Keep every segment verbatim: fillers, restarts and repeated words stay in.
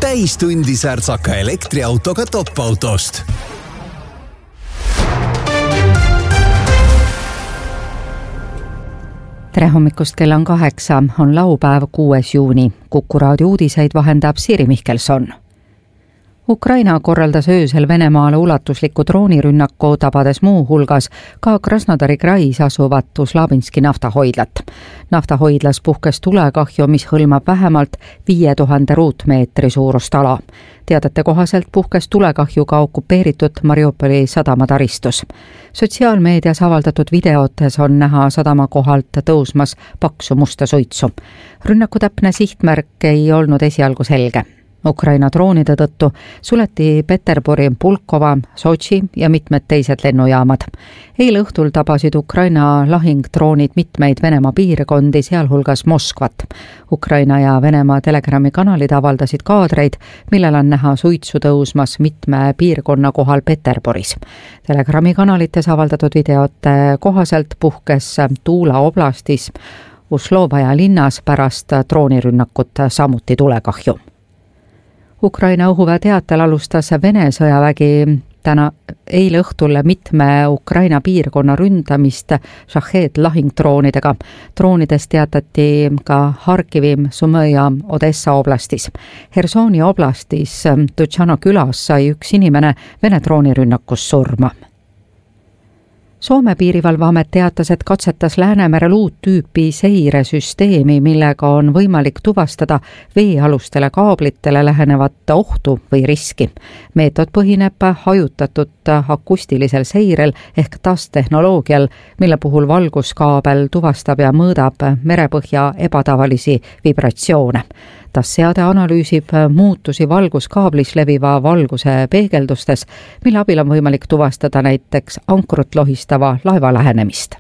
täistundi särtsaka elektriautoga top-autost. Tere hommikust, kell on kaheksa, on laupäev kuues juuni. Kuku raadio uudiseid vahendab Siiri Mihkelson. Ukraina korraldas öösel Venemaale ulatusliku droonirünnaku, tabades muu hulgas ka Krasnodari krais asuvat Uslabinski naftahoidlat. Naftahoidlas puhkes tulekahju, mis hõlmab vähemalt viie tuhande ruutmeetri suurust ala. Teadete kohaselt puhkes tulekahjuga okupeeritud Mariupoli sadamataristus. Sotsiaalmeedias avaldatud videotes on näha sadama kohalt tõusmas paksu musta suitsu. Rünnaku täpne sihtmärk ei olnud esialgu selge. Ukraina droonide tõttu suleti Peterburi, Pulkova, Sotši ja mitmed teised lennujaamad. Eile õhtul tabasid Ukraina lahingdroonid mitmeid Venemaa piirkondi, sealhulgas Moskvat. Ukraina ja Venemaa Telegrami kanalid avaldasid kaadreid, millel on näha suitsu tõusmas mitme piirkonna kohal Peterburis. Telegrami kanalites avaldatud videote kohaselt puhkes Tuula oblastis Uslovaja linnas pärast droonirünnakut samuti tulekahju. Ukraina õhuväe teatel alustas Vene sõjavägi täna eile õhtul mitme Ukraina piirkonna ründamist Shahed lahingdroonidega. Droonidest teatati ka Harkivi, Sumõ ja Odessa oblastis. Hersoni oblastis Tutšano külas sai üks inimene Vene droonirünnakus surma. Soome piirivalveamet teatas, et katsetas Läänemerel uut tüüpi seiresüsteemi, millega on võimalik tuvastada veealustele kaablitele lähenevat ohtu või riski. Meetod põhineb hajutatud akustilisel seirel ehk T A S tehnoloogial, mille puhul valguskaabel tuvastab ja mõõdab merepõhja ebatavalisi vibratsioone. T A S seade analüüsib muutusi valguskaablis leviva valguse peegeldustes, mille abil on võimalik tuvastada näiteks ankrut lohistava laeva lähenemist.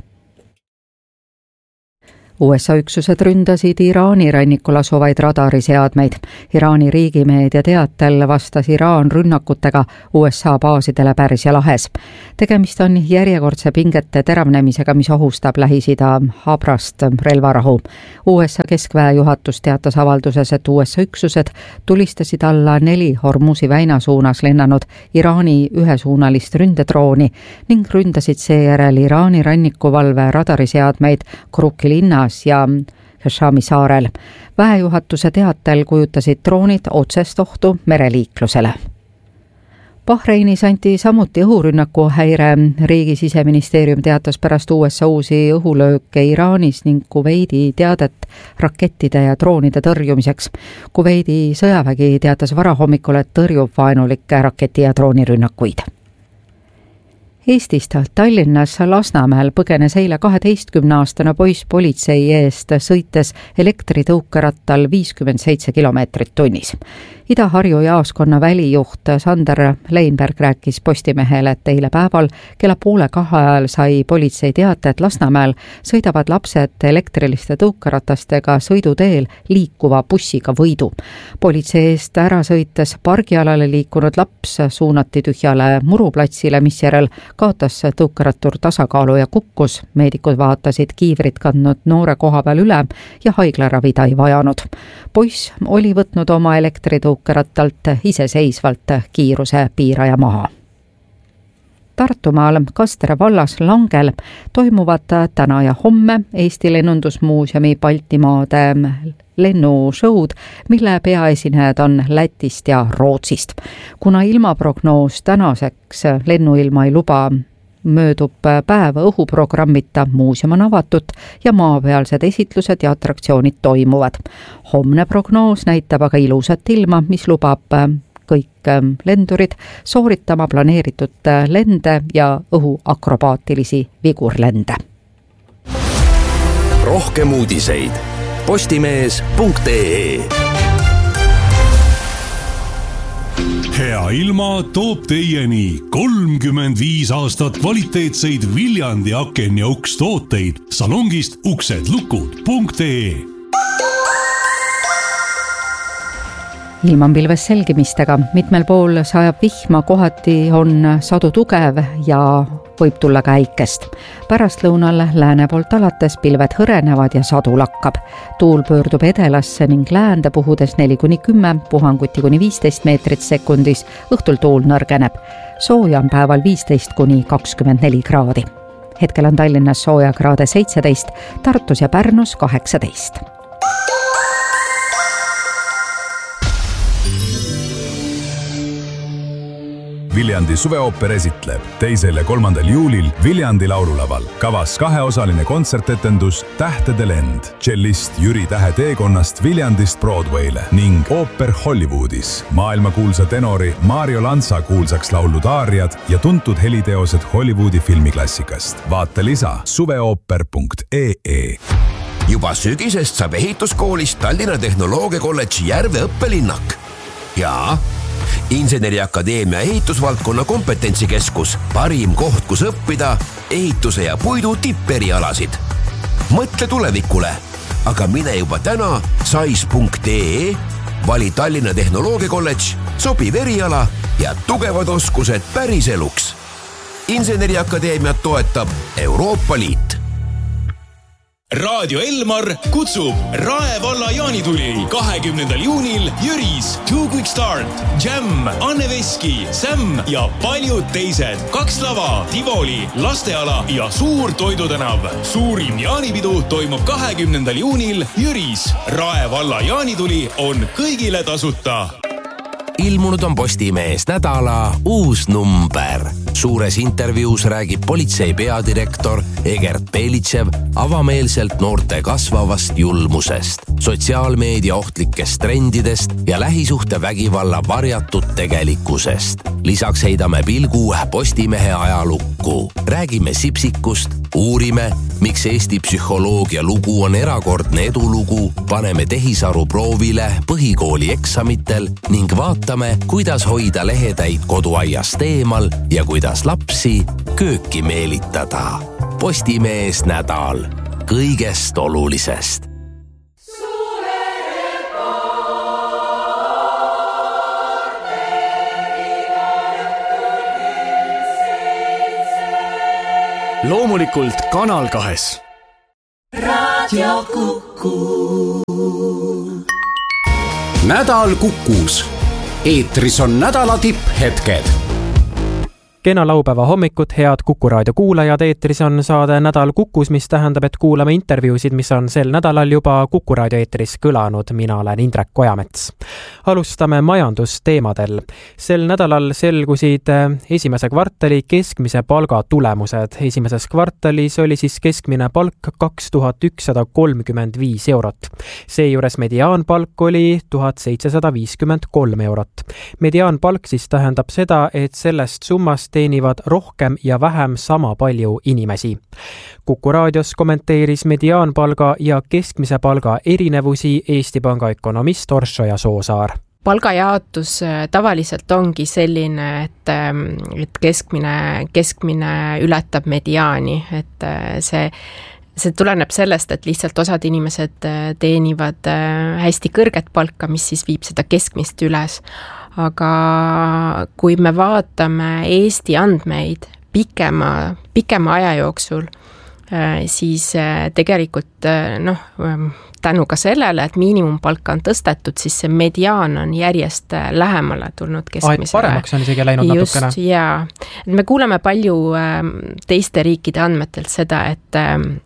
U S A üksused ründasid Iraani rannikul asuvaid radariseadmeid. Iraani riigimeedia teatel vastas Iraan rünnakutega U S A baasidele Pärsia lahes. Tegemist on järjekordse pingete teravnemisega, mis ohustab Lähis-Ida habrast relvarahu. U S A keskväe juhatus teatas avalduses, et U S A üksused tulistasid alla neli Hormuzi väina suunas lennanud Iraani ühesuunalist ründedrooni ning ründasid seejärel Iraani rannikuvalve radariseadmeid Kruki linnas ja Hashami saarel. Väejuhatuse teatel kujutasid droonid otsest ohtu mereliiklusele. Bahreinis anti samuti õhurünnaku häire. Riigi siseministeerium teatas pärast U S A uusi õhulööke Iraanis ning Kuveidi teadet rakettide ja droonide tõrjumiseks. Kuveidi sõjavägi teatas varahommikul, et tõrjub vaenulikke raketi- ja droonirünnakuid. Eestist Tallinnas Lasnamäel põgenes eile kaheteistkümneaastane poiss politsei eest, sõites elektritõukerattal viiskümmend seitse kilomeetrit tunnis. Ida-Harju jaaskonna välijuht Sander Leinberg rääkis Postimehele, et eile päeval kella poole kahe ajal sai politsei teate, et Lasnamäel sõidavad lapsed elektriliste tõukeratastega sõiduteel liikuva bussiga Võidu. Politsei eest ära sõites pargialale liikunud laps suunati tühjale muruplatsile, misjärel kaotas tõukerattur tasakaalu ja kukkus. Meedikud vaatasid kiivrit kandnud noore koha peal üle ja haiglaravi ta ei vajanud. Poiss oli võtnud oma elektritõukerattalt iseseisvalt kiiruse piiraja maha. Tartumaal Kastere vallas Langel toimuvad täna ja homme Eesti Lennundusmuuseumi Baltimaade lennushow'd, mille peaesinejad on Lätist ja Rootsist. Kuna ilmaprognoos tänaseks lennuilma ei luba, möödub päev õhuprogrammita, muuseum on avatud ja maapealsed esitlused ja atraktsioonid toimuvad. Homne prognoos näitab aga ilusat ilma, mis lubab kõik lendurid sooritama planeeritud lende ja õhuakrobaatilisi vigurlende. Rohkem uudiseid postimees punkt ee. Hea ilma toob teieni kolmkümmend viis aastat kvaliteetseid Viljandi aken ja uks tooteid salongist uksedlukud punkt ee. Ilm on pilves selgimistega, mitmel pool sajab vihma, kohati on sadu tugev ja võib tulla ka äikest. Pärastlõunal lääne poolt alates pilved hõrenevad ja sadu lakkab. Tuul pöördub edelasse ning läände puhudes neli kuni kümme, puhanguti kuni viisteist meetrit sekundis, õhtul tuul nõrgeneb. Sooja on päeval viisteist kuni kakskümmend neli kraadi. Hetkel on Tallinnas sooja kraade seitseteist, Tartus ja Pärnus kaheksateist. Viljandi suveooper esitleb teisel ja kolmandal juulil Viljandi laululaval. Kavas kaheosaline kontsertetendus Tähtede lend, tšellist Jüri Tähe teekonnast Viljandist Broadwayle ning ooper Hollywoodis. Maailmakuulsa tenori Mario Lanza kuulsaks laulud aariad ja tuntud heliteosed Hollywoodi filmiklassikast. Vaata lisa suveooper punkt ee. Juba sügisest saab ehituskoolist Tallinna Tehnoloogia Kolledži Järve õppelinnak. Ja Inseneriakadeemia ehitusvaldkonna kompetentsikeskus, parim koht, kus õppida ehituse ja puidu tipperialasid. Mõtle tulevikule, aga mine juba täna sais punkt ee, vali Tallinna Tehnoloogia Kolledž, sobiv eriala ja tugevad oskused päris eluks. Inseneriakadeemiat toetab Euroopa Liit. Raadio Elmar kutsub Rae valla jaanituli kahekümnendal juunil Jüris, Two Quick Start, Jam, Anne Veski, Sam ja paljud teised. Kaks lava, Tivoli, lasteala ja suur toidutänav. Suurim jaanipidu toimub kahekümnendal juunil Jüris. Rae valla jaanituli on kõigile tasuta. Ilmunud on Postimees nädala uus number. Suures intervjuus räägib politsei peadirektor Egert Belitšev avameelselt noorte kasvavast julmusest, sotsiaalmeedia ohtlikest trendidest ja lähisuhte vägivalla varjatud tegelikkusest. Lisaks heidame pilgu Postimehe ajalukku. Räägime sipsikust, uurime, miks Eesti psühholoogia lugu on erakordne edulugu, paneme tehisaru proovile põhikooli eksamitel ning vaatame, kuidas hoida lehetäid koduaiast eemal ja kuidas lapsi kööki meelitada. Postimees nädal kõigest olulisest. Loomulikult Kanal kahes. Raadio Kuku. Nädal Kukus. Eetris on nädala tipphetked. Kena laupäeva hommikut, head Kuku raadio kuulajad, eetris on saade Nädal Kukus, mis tähendab, et kuulame intervjuusid, mis on sel nädalal juba Kuku raadio eetris kõlanud. Mina olen Indrek Kojamets. Alustame majandusteemadel. Sel nädalal selgusid esimese kvartali keskmise palga tulemused. Esimeses kvartalis oli siis keskmine palk kaks tuhat ükssada kolmkümmend viis eurot. Seejuures mediaanpalk oli tuhat seitsesada viiskümmend kolm eurot. Mediaanpalk siis tähendab seda, et sellest summast teenivad rohkem ja vähem sama palju inimesi. Kuku raadios kommenteeris mediaanpalga ja keskmise palga erinevusi Eesti Panga ökonomist Orsoja Soosaar. Palgajaotus tavaliselt ongi selline, et, et keskmine, keskmine ületab mediaani, et see See tuleneb sellest, et lihtsalt osad inimesed teenivad hästi kõrget palka, mis siis viib seda keskmist üles. Aga kui me vaatame Eesti andmeid pikema, pikema aja jooksul, siis tegelikult noh, tänu ka sellele, et miinimumpalka on tõstetud, siis see mediaan on järjest lähemale tulnud keskmisele. Aeg paremaks on isegi läinud Just, natukene. Jaa. Me kuuleme palju teiste riikide andmetelt seda, et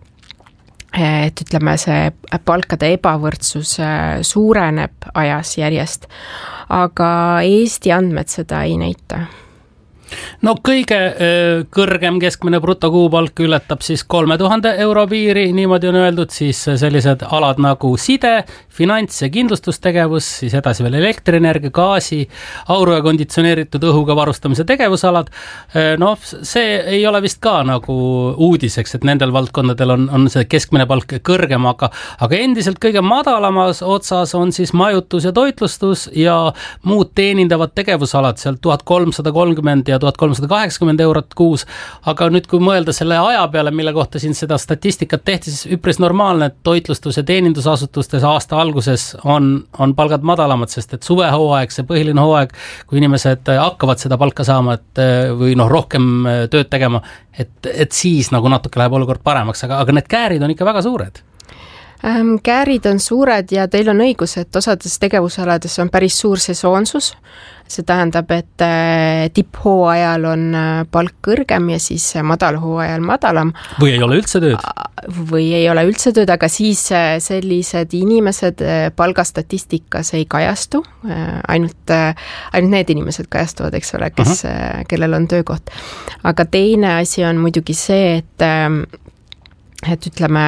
et ütleme, see palkade ebavõrdsus suureneb ajas järjest, aga Eesti andmed seda ei näita. No kõige kõrgem keskmine brutokuupalk ületab siis kolme tuhande euro piiri, niimoodi on öeldud, siis sellised alad nagu side, finants- ja kindlustustegevus, siis edasi veel elektrienergia, gaasi, auru ja konditsioneeritud õhuga varustamise tegevusalad. No see ei ole vist ka nagu uudiseks, et nendel valdkondadel on, on see keskmine palk kõrgem, aga, aga endiselt kõige madalamas otsas on siis majutus ja toitlustus ja muud teenindavad tegevusalad, seal tuhat kolmsada kolmkümmend ja tuhat kolmsada kaheksakümmend eurot kuus, aga nüüd kui mõelda selle aja peale, mille kohta siin seda statistikat tehti, siis üpris normaalne, et toitlustus- ja teenindusasutustes aasta alguses on, on palgad madalamad, sest et suvehooaeg, see põhiline hooaeg, kui inimesed hakkavad seda palka saama, et või noh, rohkem tööd tegema, et, et siis nagu natuke läheb olukord paremaks, aga, aga need käärid on ikka väga suured. Käärid on suured ja teil on õigus, et osades tegevusalades on päris suur sesoonsus. See tähendab, et tipphooajal on palk kõrgem ja siis madalhooajal madalam. Või ei ole üldse tööd? Või ei ole üldse tööd, aga siis sellised inimesed palgastatistikas ei kajastu. Ainult, ainult need inimesed kajastuvad, eks ole, kes, uh-huh. kellel on töökoht. Aga teine asi on muidugi see, et, et ütleme,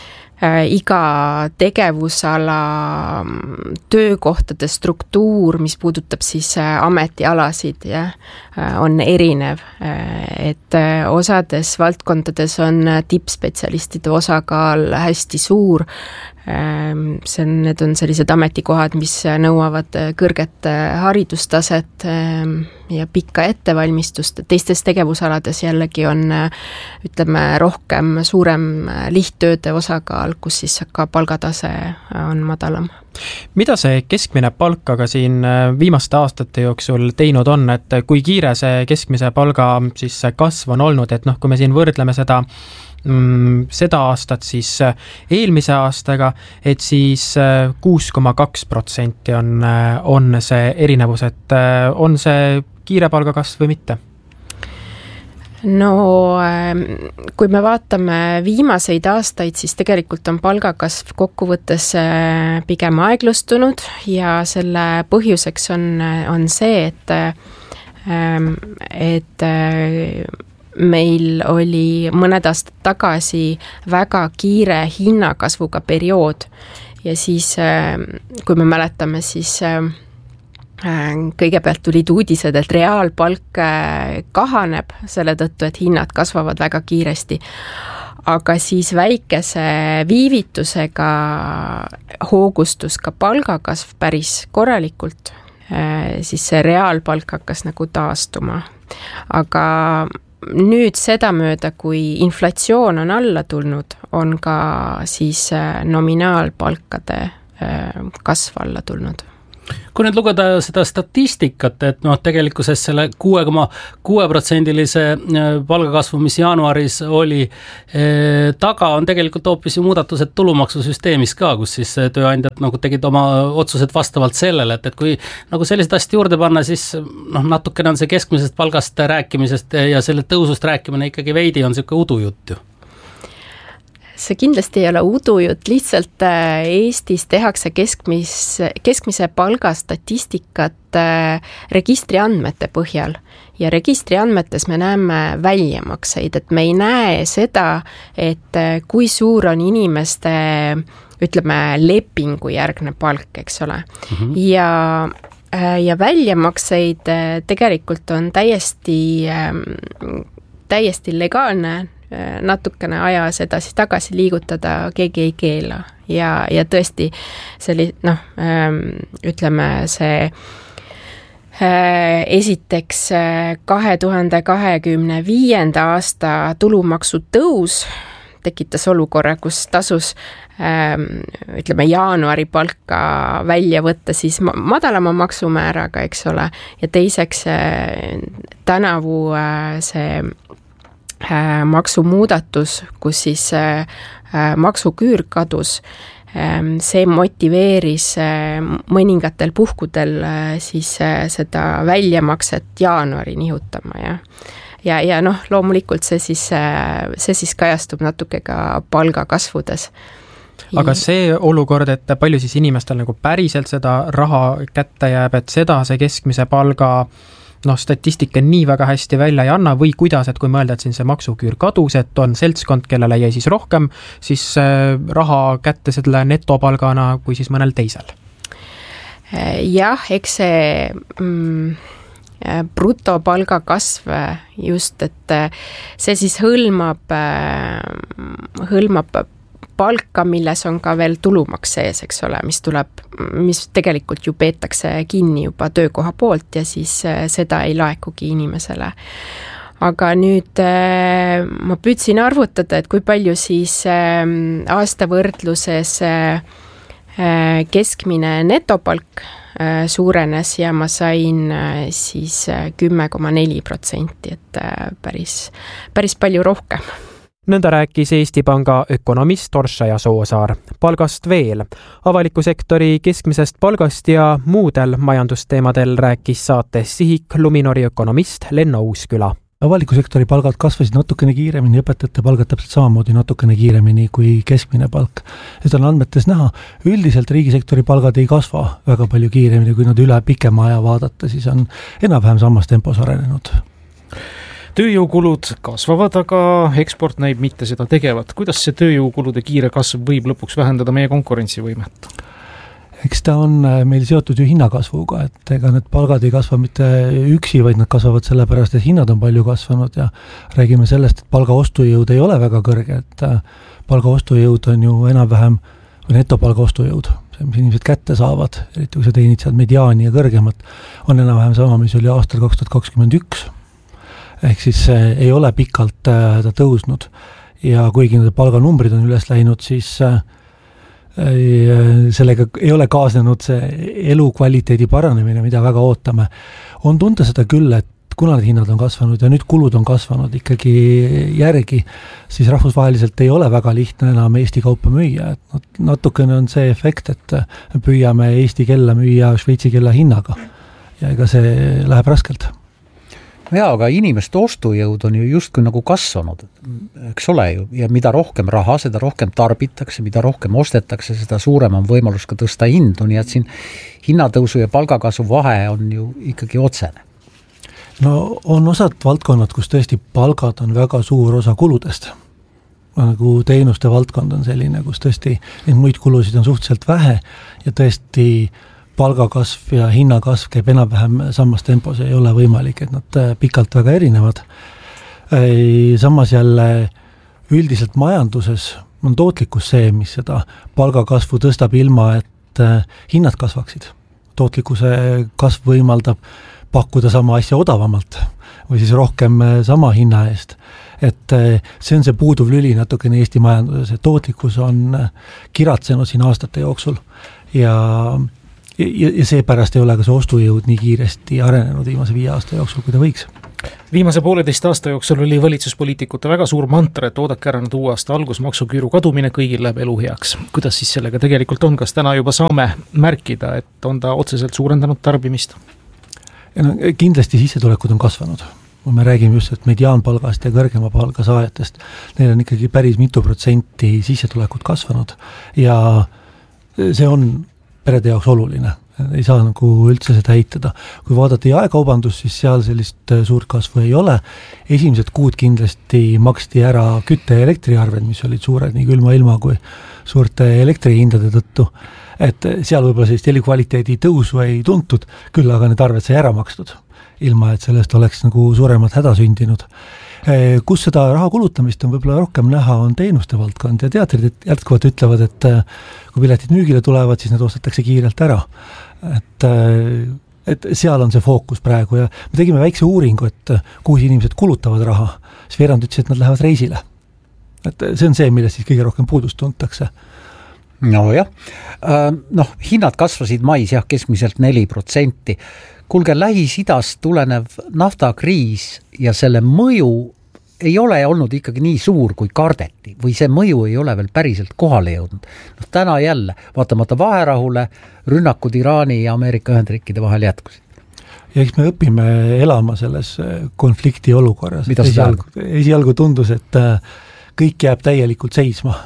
iga tegevusala töökohtade struktuur, mis puudutab siis ametialasid, ja, on erinev. Et osades valdkondades on tippspetsialistide osakaal hästi suur. See on, need on sellised ametikohad, mis nõuavad kõrget haridustaset ja pikka ettevalmistust. Teistes tegevusalades jällegi on, ütleme, rohkem suurem lihttööde osakaal, kus siis ka palgatase on madalam. Mida see keskmine palk aga siin viimaste aastate jooksul teinud on, et kui kiire see keskmise palga siis kasv on olnud, et noh, kui me siin võrdleme seda seda aastat siis eelmise aastaga, et siis kuus koma kaks protsenti on, on see erinevus, et on see kiire palgakasv või mitte? No kui me vaatame viimaseid aastaid, siis tegelikult on palgakasv kokkuvõttes pigem aeglustunud ja selle põhjuseks on, on see, et, et meil oli mõned aastad tagasi väga kiire hinnakasvuga periood ja siis, kui me mäletame, siis kõigepealt tulid uudised, et reaalpalk kahaneb selle tõttu, et hinnad kasvavad väga kiiresti. Aga siis väikese viivitusega hoogustus ka palgakasv päris korralikult, siis see reaalpalk hakkas nagu taastuma. Aga nüüd seda mööda, kui inflatsioon on alla tulnud, on ka siis nominaalpalkade kasv alla tulnud. Kui nüüd lugeda seda statistikat, et noh, tegelikkuses selle kuue koma kuue protsendilise palgakasvu, mis jaanuaris oli eh, taga, on tegelikult hoopis ju muudatused tulumaksusüsteemis ka, kus siis tööandjad nagu tegid oma otsused vastavalt sellele, et, et kui nagu sellised asjad juurde panna, siis noh, natukene on see keskmisest palgast rääkimisest ja selle tõusust rääkimine ikkagi veidi on selline udujutt ju. See kindlasti ei ole udujut, lihtsalt Eestis tehakse keskmis, keskmise palgastatistikat registri andmete põhjal ja registri andmetes me näeme väljamakseid, et me ei näe seda, et kui suur on inimeste, ütleme, lepingu järgne palk, eks ole. Mm-hmm. Ja, ja väljamakseid tegelikult on täiesti, täiesti legaalne natukene ajas edasi tagasi liigutada, keegi ei keela ja, ja tõesti selli, noh, ütleme see esiteks kahe tuhande kahekümne viienda aasta tulumaksu tõus tekitas olukorra, kus tasus ütleme jaanuari palka välja võtta siis madalama maksumääraga, eks ole, ja teiseks tänavu see maksumuudatus, kus siis maksuküür kadus, see motiveeris mõningatel puhkudel siis seda väljamakset jaanuari nihutama ja ja, ja noh, loomulikult see siis, see siis kajastub natuke ka palgakasvudes. Aga see olukord, et palju siis inimestel nagu päriselt seda raha kätte jääb, et seda see keskmise palga noh, statistika nii väga hästi välja ei anna või kuidas, et kui mõelda, et siin see maksuküür kadus, et on seltskond, kellele jäi siis rohkem, siis raha kätte selle netopalgana kui siis mõnel teisel? Jah, eks see mm, brutopalga kasv just, et see siis hõlmab, hõlmab palka, milles on ka veel tulumaks sees, eks ole, mis tuleb, mis tegelikult ju peetakse kinni juba töökoha poolt ja siis seda ei laekugi inimesele. Aga nüüd ma püüdsin arvutada, et kui palju siis aasta võrdluses keskmine netopalk suurenes ja ma sain siis kümme koma neli protsenti, et päris, päris palju rohkem. Nõnda rääkis Eesti Panga ökonomist Orša Soosaar. Palgast veel. Avaliku sektori keskmisest palgast ja muudel majandusteemadel rääkis saates Sihik Luminori ökonomist Lenno Uusküla. Avaliku sektori palgad kasvasid natukene kiiremini, õpetajate palgad täpselt samamoodi natukene kiiremini kui keskmine palk. Seda on andmetes näha. Üldiselt riigisektori palgad ei kasva väga palju kiiremini, kui nad üle pikema aja vaadata, siis on enam-vähem samas tempos arenenud. Tööjõukulud kasvavad, aga eksport näib mitte seda tegevat. Kuidas see tööjõukulude kiire kasv võib lõpuks vähendada meie konkurentsivõimet? Eks ta on meil seotud ju hinnakasvuga, et ega need palgad ei kasva mitte üksi, vaid nad kasvavad sellepärast, et hinnad on palju kasvanud ja räägime sellest, et palga ostujõud ei ole väga kõrge, et palga ostujõud on ju enam-vähem või netopalga ostujõud, see, mis inimesed kätte saavad, eriti kui sa teenid seal mediaani ja kõrgemat, on enam-vähem sama, mis oli aastal kaks tuhat kakskümmend üks. Ehk siis ei ole pikalt ta tõusnud ja kuigi need palganumbrid on üles läinud, siis sellega ei ole kaasnenud see elukvaliteedi paranemine, mida väga ootame. On tunda seda küll, et kuna need hinnad on kasvanud ja nüüd kulud on kasvanud ikkagi järgi, siis rahvusvaheliselt ei ole väga lihtne enam Eesti kaupa müüa. Et natukene on see efekt, et püüame Eesti kella müüa Šveitsi kella hinnaga ja ega see läheb raskelt. Jaa, aga inimeste ostujõud on ju justkui nagu kasvanud, eks ole ju, ja mida rohkem raha, seda rohkem tarbitakse, mida rohkem ostetakse, seda suurem on võimalus ka tõsta hindu, nii et siin hinnatõusu ja palgakasvu vahe on ju ikkagi otsene. No on osad valdkonnad, kus tõesti palgad on väga suur osa kuludest. Nagu teenuste valdkond on selline, kus tõesti neid muid kulusid on suhteliselt vähe ja tõesti palgakasv ja hinnakasv käib enam-vähem samas tempos, ei ole võimalik, et nad pikalt väga erinevad. Samas jälle üldiselt majanduses on tootlikkus see, mis seda palgakasvu tõstab ilma, et hinnad kasvaksid. Tootlikkuse kasv võimaldab pakkuda sama asja odavamalt või siis rohkem sama hinna eest. Et see on see puuduv lüli natukene Eesti majanduses, et tootlikkus on kiratsenud siin aastate jooksul ja Ja, ja seepärast ei ole ka see ostujõud nii kiiresti arenenud viimase viie aasta jooksul, kui ta võiks. Viimase pooleteist aasta jooksul oli valitsuspoliitikute väga suur mantra, et oodake ära nüüd uue aasta algus maksuküüru kadumine, kõigil läheb elu heaks. Kuidas siis sellega tegelikult on? Kas täna juba saame märkida, et on ta otseselt suurendanud tarbimist? Ja no, kindlasti sissetulekud on kasvanud. Kui me räägime just et mediaanpalgast ja kõrgema palga saajatest, neil on ikkagi päris mitu protsenti sissetulekud kasvanud ja see on perede jaoks oluline. Ei saa nagu üldse seda heitada. Kui vaadata jaekaubandus, siis seal sellist suurt kasvu ei ole. Esimesed kuud kindlasti maksti ära kütte- ja elektriarved, mis olid suured nii külma ilma kui suurte elektrihindade tõttu. Et seal võib-olla sellist elikvaliteedi tõusu ei tuntud, küll aga need arved sai ära makstud, ilma et sellest oleks nagu suuremat häda sündinud. Kus seda raha kulutamist on võib-olla rohkem näha, on teenuste valdkond ja teatrid jätkuvalt ütlevad, et kui piletid müügile tulevad, siis need ostetakse kiirelt ära. Et, et seal on see fookus praegu ja me tegime väikse uuringu, et kuhu inimesed kulutavad raha, siis veerand ütles, et nad lähevad reisile. Et see on see, milles siis kõige rohkem puudust tuntakse. No jah, noh, hinnad kasvasid mais jah, keskmiselt neli protsenti. Kulge Lähis-Idast tulenev naftakriis ja selle mõju ei ole olnud ikkagi nii suur kui kardeti või see mõju ei ole veel päriselt kohale jõudnud. No, täna jälle, vaatamata vaherahule, rünnakud Iraani ja Ameerika Ühendriikide vahel jätkusid. Ja eks me õpime elama selles konflikti olukorras. Esialgu, esialgu tundus, et kõik jääb täielikult seisma.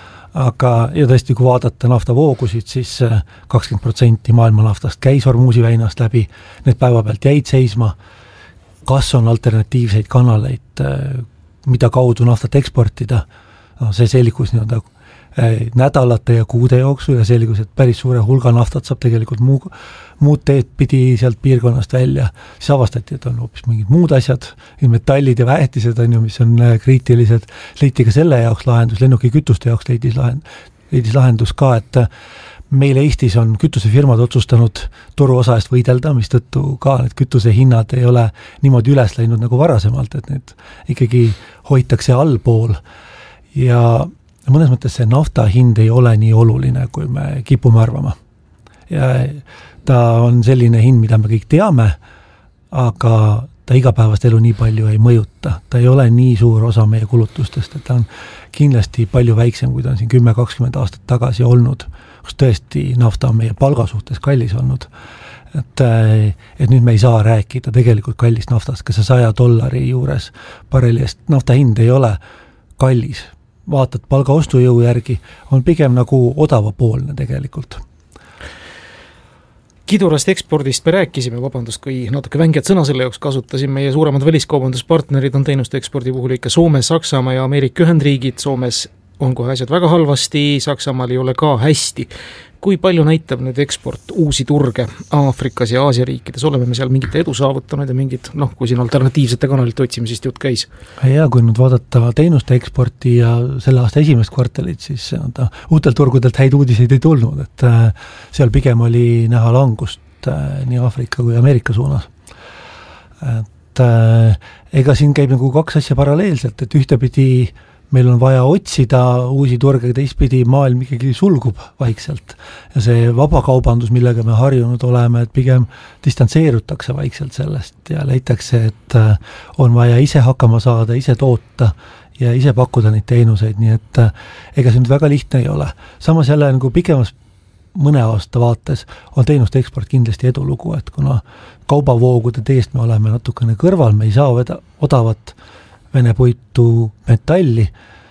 Aga ja tõesti, kui vaadata naftavoogusid, siis kakskümmend protsenti maailma naftast käis Hormuzi väinast läbi, need päeva pealt jäid seisma. Kas on alternatiivseid kanaleid, mida kaudu naftat eksportida? No, see selgus nii-öelda nädalate ja kuude jooksul ja selgus, et päris suure hulga naftat saab tegelikult muu, muud teed pidi sealt piirkonnast välja. Siis avastati, et on hoopis mingid muud asjad, metallid ja väetised on ju, mis on kriitilised. Leiti ka selle jaoks lahendus, lennuki kütuste jaoks leidis lahendus, leidis lahendus ka, et meil Eestis on kütusefirmad otsustanud turu osa eest võidelda, mis tõttu ka need kütusehinnad ei ole niimoodi üles läinud nagu varasemalt, et need ikkagi hoitakse allpool ja mõnes mõttes see nafta hind ei ole nii oluline, kui me kipume arvama. Ja ta on selline hind, mida me kõik teame, aga ta igapäevast elu nii palju ei mõjuta. Ta ei ole nii suur osa meie kulutustest, et ta on kindlasti palju väiksem, kui ta on siin kümme kakskümmend aastat tagasi olnud, kus tõesti nafta on meie palga suhtes kallis olnud. Et, et nüüd me ei saa rääkida tegelikult kallist naftast, kas see saja dollari juures barreli eest nafta hind ei ole kallis. Vaatad palga ostujõu järgi, on pigem nagu odavapoolne tegelikult. Kidurast ekspordist me rääkisime, vabandust, kui natuke vänged sõna selle jaoks kasutasin, meie suuremad väliskaubanduspartnerid on teenuste ekspordi puhul ikka Soome, Saksamaa ja Ameerika Ühendriigid. Soomes on kohe asjad väga halvasti, Saksamaal ei ole ka hästi. Kui palju näitab nüüd eksport uusi turge Aafrikas ja Aasia riikides? Oleme me seal mingit edu saavutanud ja mingid, noh, kui siin alternatiivsete kanalite otsimisest jutt käis? Ja kui nüüd vaadata teenuste eksporti ja selle aasta esimest kvartalit, siis ta, uutelt turgudelt häid uudiseid ei tulnud, et seal pigem oli näha langust nii Aafrika kui Ameerika suunas. Et ega siin käib nagu kaks asja paralleelselt, et ühtepidi meil on vaja otsida uusi turge, teistpidi maailm ikkagi sulgub vaikselt. Ja see vabakaubandus, millega me harjunud oleme, et pigem distantseerutakse vaikselt sellest ja leitakse, et on vaja ise hakkama saada, ise toota ja ise pakkuda neid teenuseid, nii et ega see nüüd väga lihtne ei ole. Samas jälle nagu pikemas mõne aasta vaates on teenuste eksport kindlasti edulugu, et kuna kaubavoogude teest me oleme natukene kõrval, me ei saa veda, odavat Vene puitu metalli,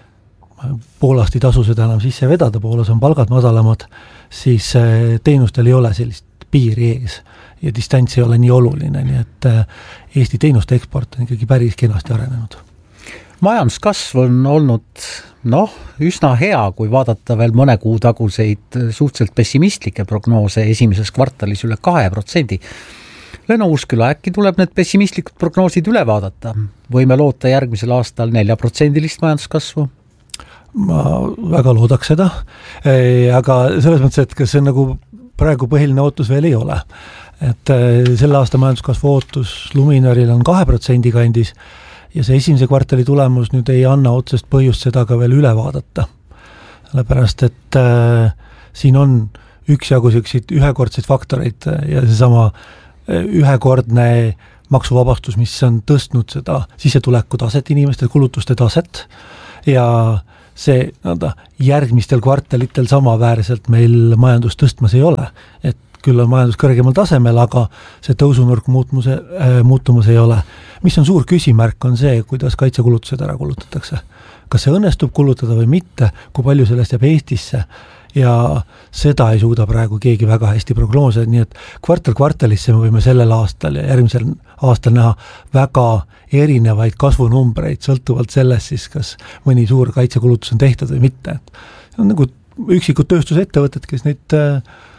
Poolast ei tasu seda enam sisse vedada, Poolas on palgad madalamad, siis teenustel ei ole sellist piiri ees ja distants ei ole nii oluline, nii et Eesti teenuste eksport on ikkagi päris kenasti arenenud. Majanduskasv on olnud noh, üsna hea, kui vaadata veel mõne kuu taguseid suhteliselt pessimistlikke prognoose esimeses kvartalis üle kahe protsendi. Leno Uusküla, äkki tuleb need pessimistlikud prognoosid üle vaadata? Võime loota järgmisel aastal nelja protsendilist majanduskasvu? Ma väga loodaks seda, aga selles mõttes, et kas see nagu praegu põhiline ootus veel ei ole. Et selle aasta majanduskasvu ootus Luminaril on kahe protsendi kandis ja see esimese kvartali tulemus nüüd ei anna otsest põhjust seda ka veel üle vaadata. Sellepärast, et äh, siin on üksjagu selliseid ühekordseid faktoreid ja seesama ühekordne maksuvabastus, mis on tõstnud seda sissetuleku taset, inimeste kulutuste taset ja see nõnda, järgmistel kvartalitel samaväärselt meil majandus tõstmas ei ole, et küll on majandus kõrgemal tasemel, aga see tõusunurk muutmuse, äh, muutumus ei ole. Mis on suur küsimärk on see, kuidas kaitsekulutused ära kulutatakse. Kas see õnnestub kulutada või mitte, kui palju sellest jääb Eestisse ja seda ei suuda praegu keegi väga hästi prognoose, nii et kvartal kvartalisse me võime sellel aastal ja järgmisel aastal näha väga erinevaid kasvunumbreid, sõltuvalt sellest siis, kas mõni suur kaitsekulutus on tehtud või mitte. See on nagu üksikud tööstusettevõtted, kes neid äh,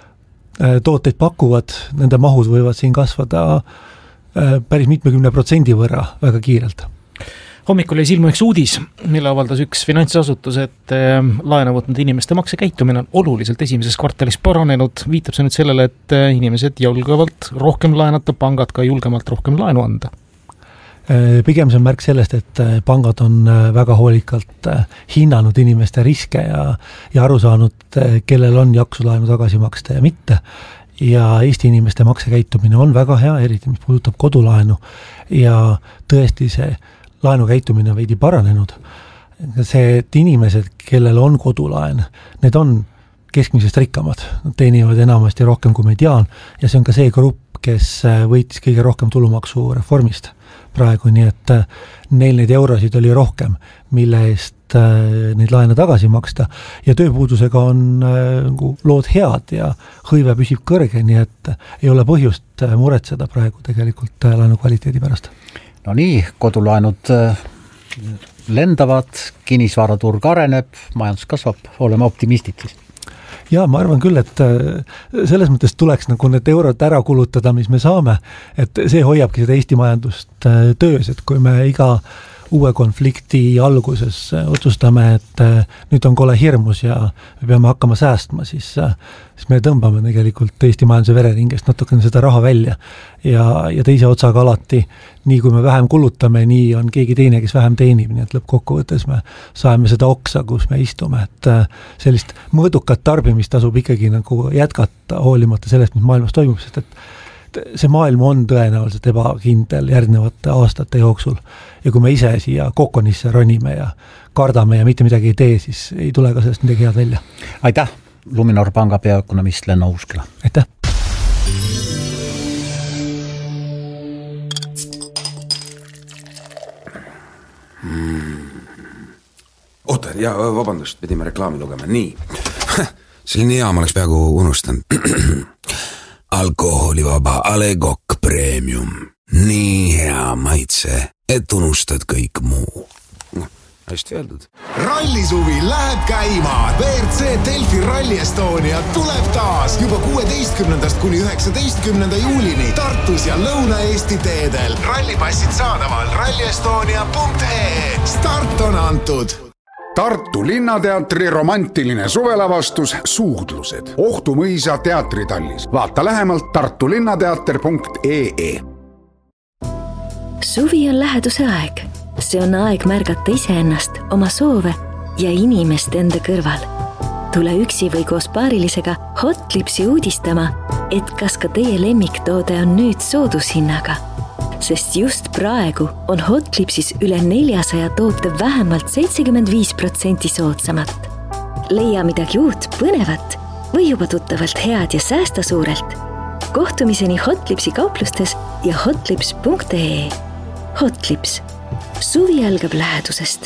tooteid pakuvad, nende mahud võivad siin kasvada äh, päris mitmekümne protsendi võrra väga kiirelt. Hommikul jäi silma üks uudis, mille avaldas üks finantsasutus, et laena võtnud inimeste maksekäitumine on oluliselt esimeses kvartalis paranenud. Viitab see nüüd sellele, et inimesed julgevalt rohkem laenata, pangad ka julgemalt rohkem laenu anda? Pigem see on märk sellest, et pangad on väga hoolikalt hinnanud inimeste riske ja, ja aru saanud, kellel on jaksu laenu tagasi maksta ja mitte. Ja Eesti inimeste maksekäitumine on väga hea, eriti mis puudutab kodulaenu ja tõesti see laenu käitumine on veidi paranenud. See, et inimesed, kellel on kodulaen, need on keskmisest rikkamad. Nad teenivad enamasti rohkem kui mediaan ja see on ka see grupp, kes võitis kõige rohkem tulumaksu reformist praegu, nii et neil neid eurosid oli rohkem, mille eest neid laene tagasi maksta ja tööpuudusega on lood head ja hõive püsib kõrge, nii et ei ole põhjust muretseda praegu tegelikult laenu kvaliteedi pärast. No nii, kodulaenud lendavad, kinnisvaraturg areneb, majandus kasvab, oleme optimistid siis. Ja ma arvan küll, et selles mõttes tuleks nagu need eurod ära kulutada, mis me saame, et see hoiabki seda Eesti majandust töös, et kui me iga uue konflikti alguses otsustame, et nüüd on kole hirmus ja me peame hakkama säästma, siis, siis me tõmbame tegelikult Eesti majanduse vereringest natukene seda raha välja ja, ja teise otsaga alati, nii kui me vähem kulutame, nii on keegi teine, kes vähem teenib, nii et lõppkokkuvõttes me saame seda oksa, kus me istume, et sellist mõõdukat tarbimist tasub ikkagi nagu jätkata hoolimata sellest, mis maailmas toimub, sest et see maailm on tõenäoliselt ebakindel järgnevate aastate jooksul ja kui me ise siia kokonisse ronime ja kardame ja mitte midagi ei tee, siis ei tule ka sellest midagi head välja. Aitäh, Luminor panga peaökonomist Lenno Uusküla. Aitäh! Hmm. Oota, ja vabandust, pidime reklaami lugema. Nii, selline hea, ma oleks peaaegu unustanud. Alkoholivaba Alegok Premium. Nii hea maitse, et unustad kõik muu. No, hästi öeldud. Rallisuvi läheb käima. V R C Delfi Rally Estonia tuleb taas juba kuueteistkümnendast kuni üheksateistkümnenda juulini Tartus ja Lõuna-Eesti teedel. Rallipassid saadaval rallyestonia punkt ee. Start on antud. Tartu Linnateatri romantiline suvelavastus Suudlused. Ohtu mõisa teatritallis. Vaata lähemalt tartu linnateater punkt ee. Suvi on läheduse aeg. See on aeg märgata iseennast, oma soove ja inimest enda kõrval. Tule üksi või koos paarilisega Hotlipsi uudistama, et kas ka teie lemmiktoode on nüüd soodushinnaga. Sest just praegu on Hotlipsis üle neljasaja toote vähemalt seitsekümmend viis protsenti soodsamat. Leia midagi uut, põnevat või juba tuttavalt head ja säästa suurelt. Kohtumiseni Hotlipsi kauplustes ja hotlips punkt ee. Hotlips. Suvi algab lähedusest.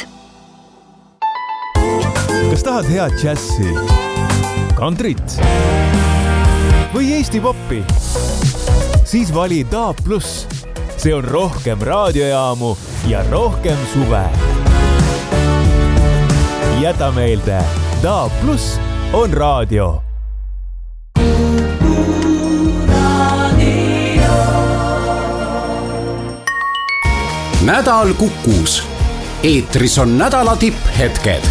Kas tahad head džässi, kantrit või Eesti poppi? Siis vali Daab Plus. See on rohkem raadiojaamu ja rohkem suve. Jäta meelde, Daab Plus on raadio. Nädal Kukus. Eetris on nädala tipphetked.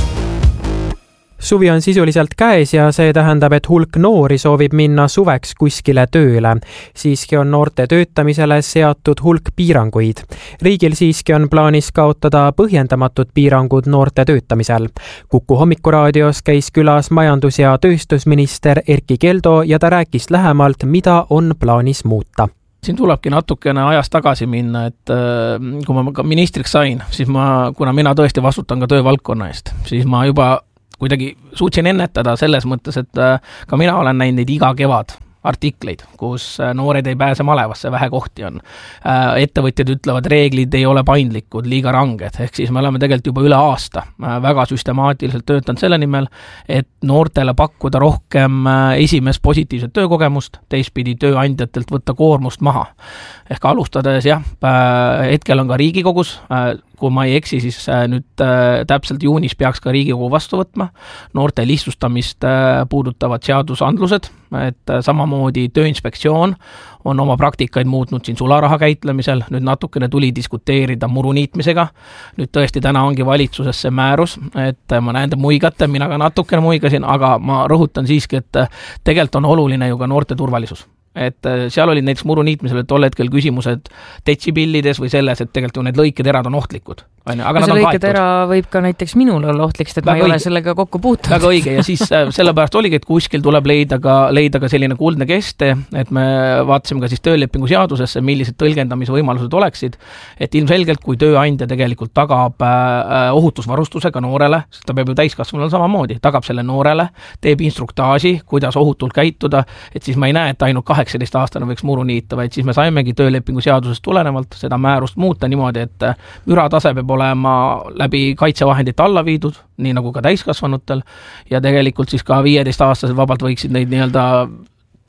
Suvi on sisuliselt käes ja see tähendab, et hulk noori soovib minna suveks kuskile tööle. Siiski on noorte töötamisele seatud hulk piiranguid. Riigil siiski on plaanis kaotada põhjendamatud piirangud noorte töötamisel. Kuku hommikuraadios käis külas majandus- ja tööstusminister Erkki Keldo ja ta rääkis lähemalt, mida on plaanis muuta. Siin tulebki natukene ajas tagasi minna, et kui ma ka ministriks sain, siis ma, kuna mina tõesti vastutan ka töövaldkonna eest, siis ma juba kuidagi suutsin ennetada selles mõttes, et ka mina olen näinud neid iga kevad artikleid, kus noored ei pääse malevasse, vähe kohti on. Ettevõtjad ütlevad, reeglid ei ole paindlikud, liiga ranged, ehk siis me oleme tegelikult juba üle aasta väga süstemaatiliselt töötanud selle nimel, et noortele pakkuda rohkem esimest positiivset töökogemust, teistpidi tööandjatelt võtta koormust maha. Ehk alustades, jah, hetkel on ka Riigikogus, kui ma ei eksi, siis nüüd täpselt juunis peaks ka Riigikogu vastu võtma noorte lihtsustamist puudutavad seadusandlused, et samamoodi Tööinspektsioon on oma praktikaid muutnud siin sularaha käitlemisel, nüüd natukene tuli diskuteerida muruniitmisega, nüüd tõesti täna ongi valitsuses see määrus, et ma näen te muigate, mina ka natukene muigasin, aga ma rõhutan siiski, et tegelikult on oluline ju ka noorte turvalisus. Et seal olid näiteks muruniitmisel, et tol hetkel küsimused detsipillides või selles, et tegelikult ju need lõiketerad on ohtlikud. Aga see lõiketera võib ka näiteks minul olla ohtlik, et väga ma ei õige. Ole sellega kokku puutunud. Väga õige ja siis sellepärast oligi, et kuskil tuleb leida ka, leida ka selline kuldne keste, et me vaatasime ka siis töölepingu seadusesse, millised tõlgendamisvõimalused oleksid, et ilmselgelt kui tööandja tegelikult tagab ohutusvarustusega noorele, ta peab ju täiskasvanul samamoodi, tagab selle noorele, teeb instruktaaži, kuidas ohutult käituda, et siis ma ei näe, et ainult kaheksateist aastane võiks muru niita, vaid siis me saimegi töölepingu seadusest tulenevalt seda määrust muuta niimoodi, et müratase peab olema läbi kaitsevahendite alla viidud, nii nagu ka täiskasvanutel, ja tegelikult siis ka viieteist aastased vabalt võiksid neid nii-öelda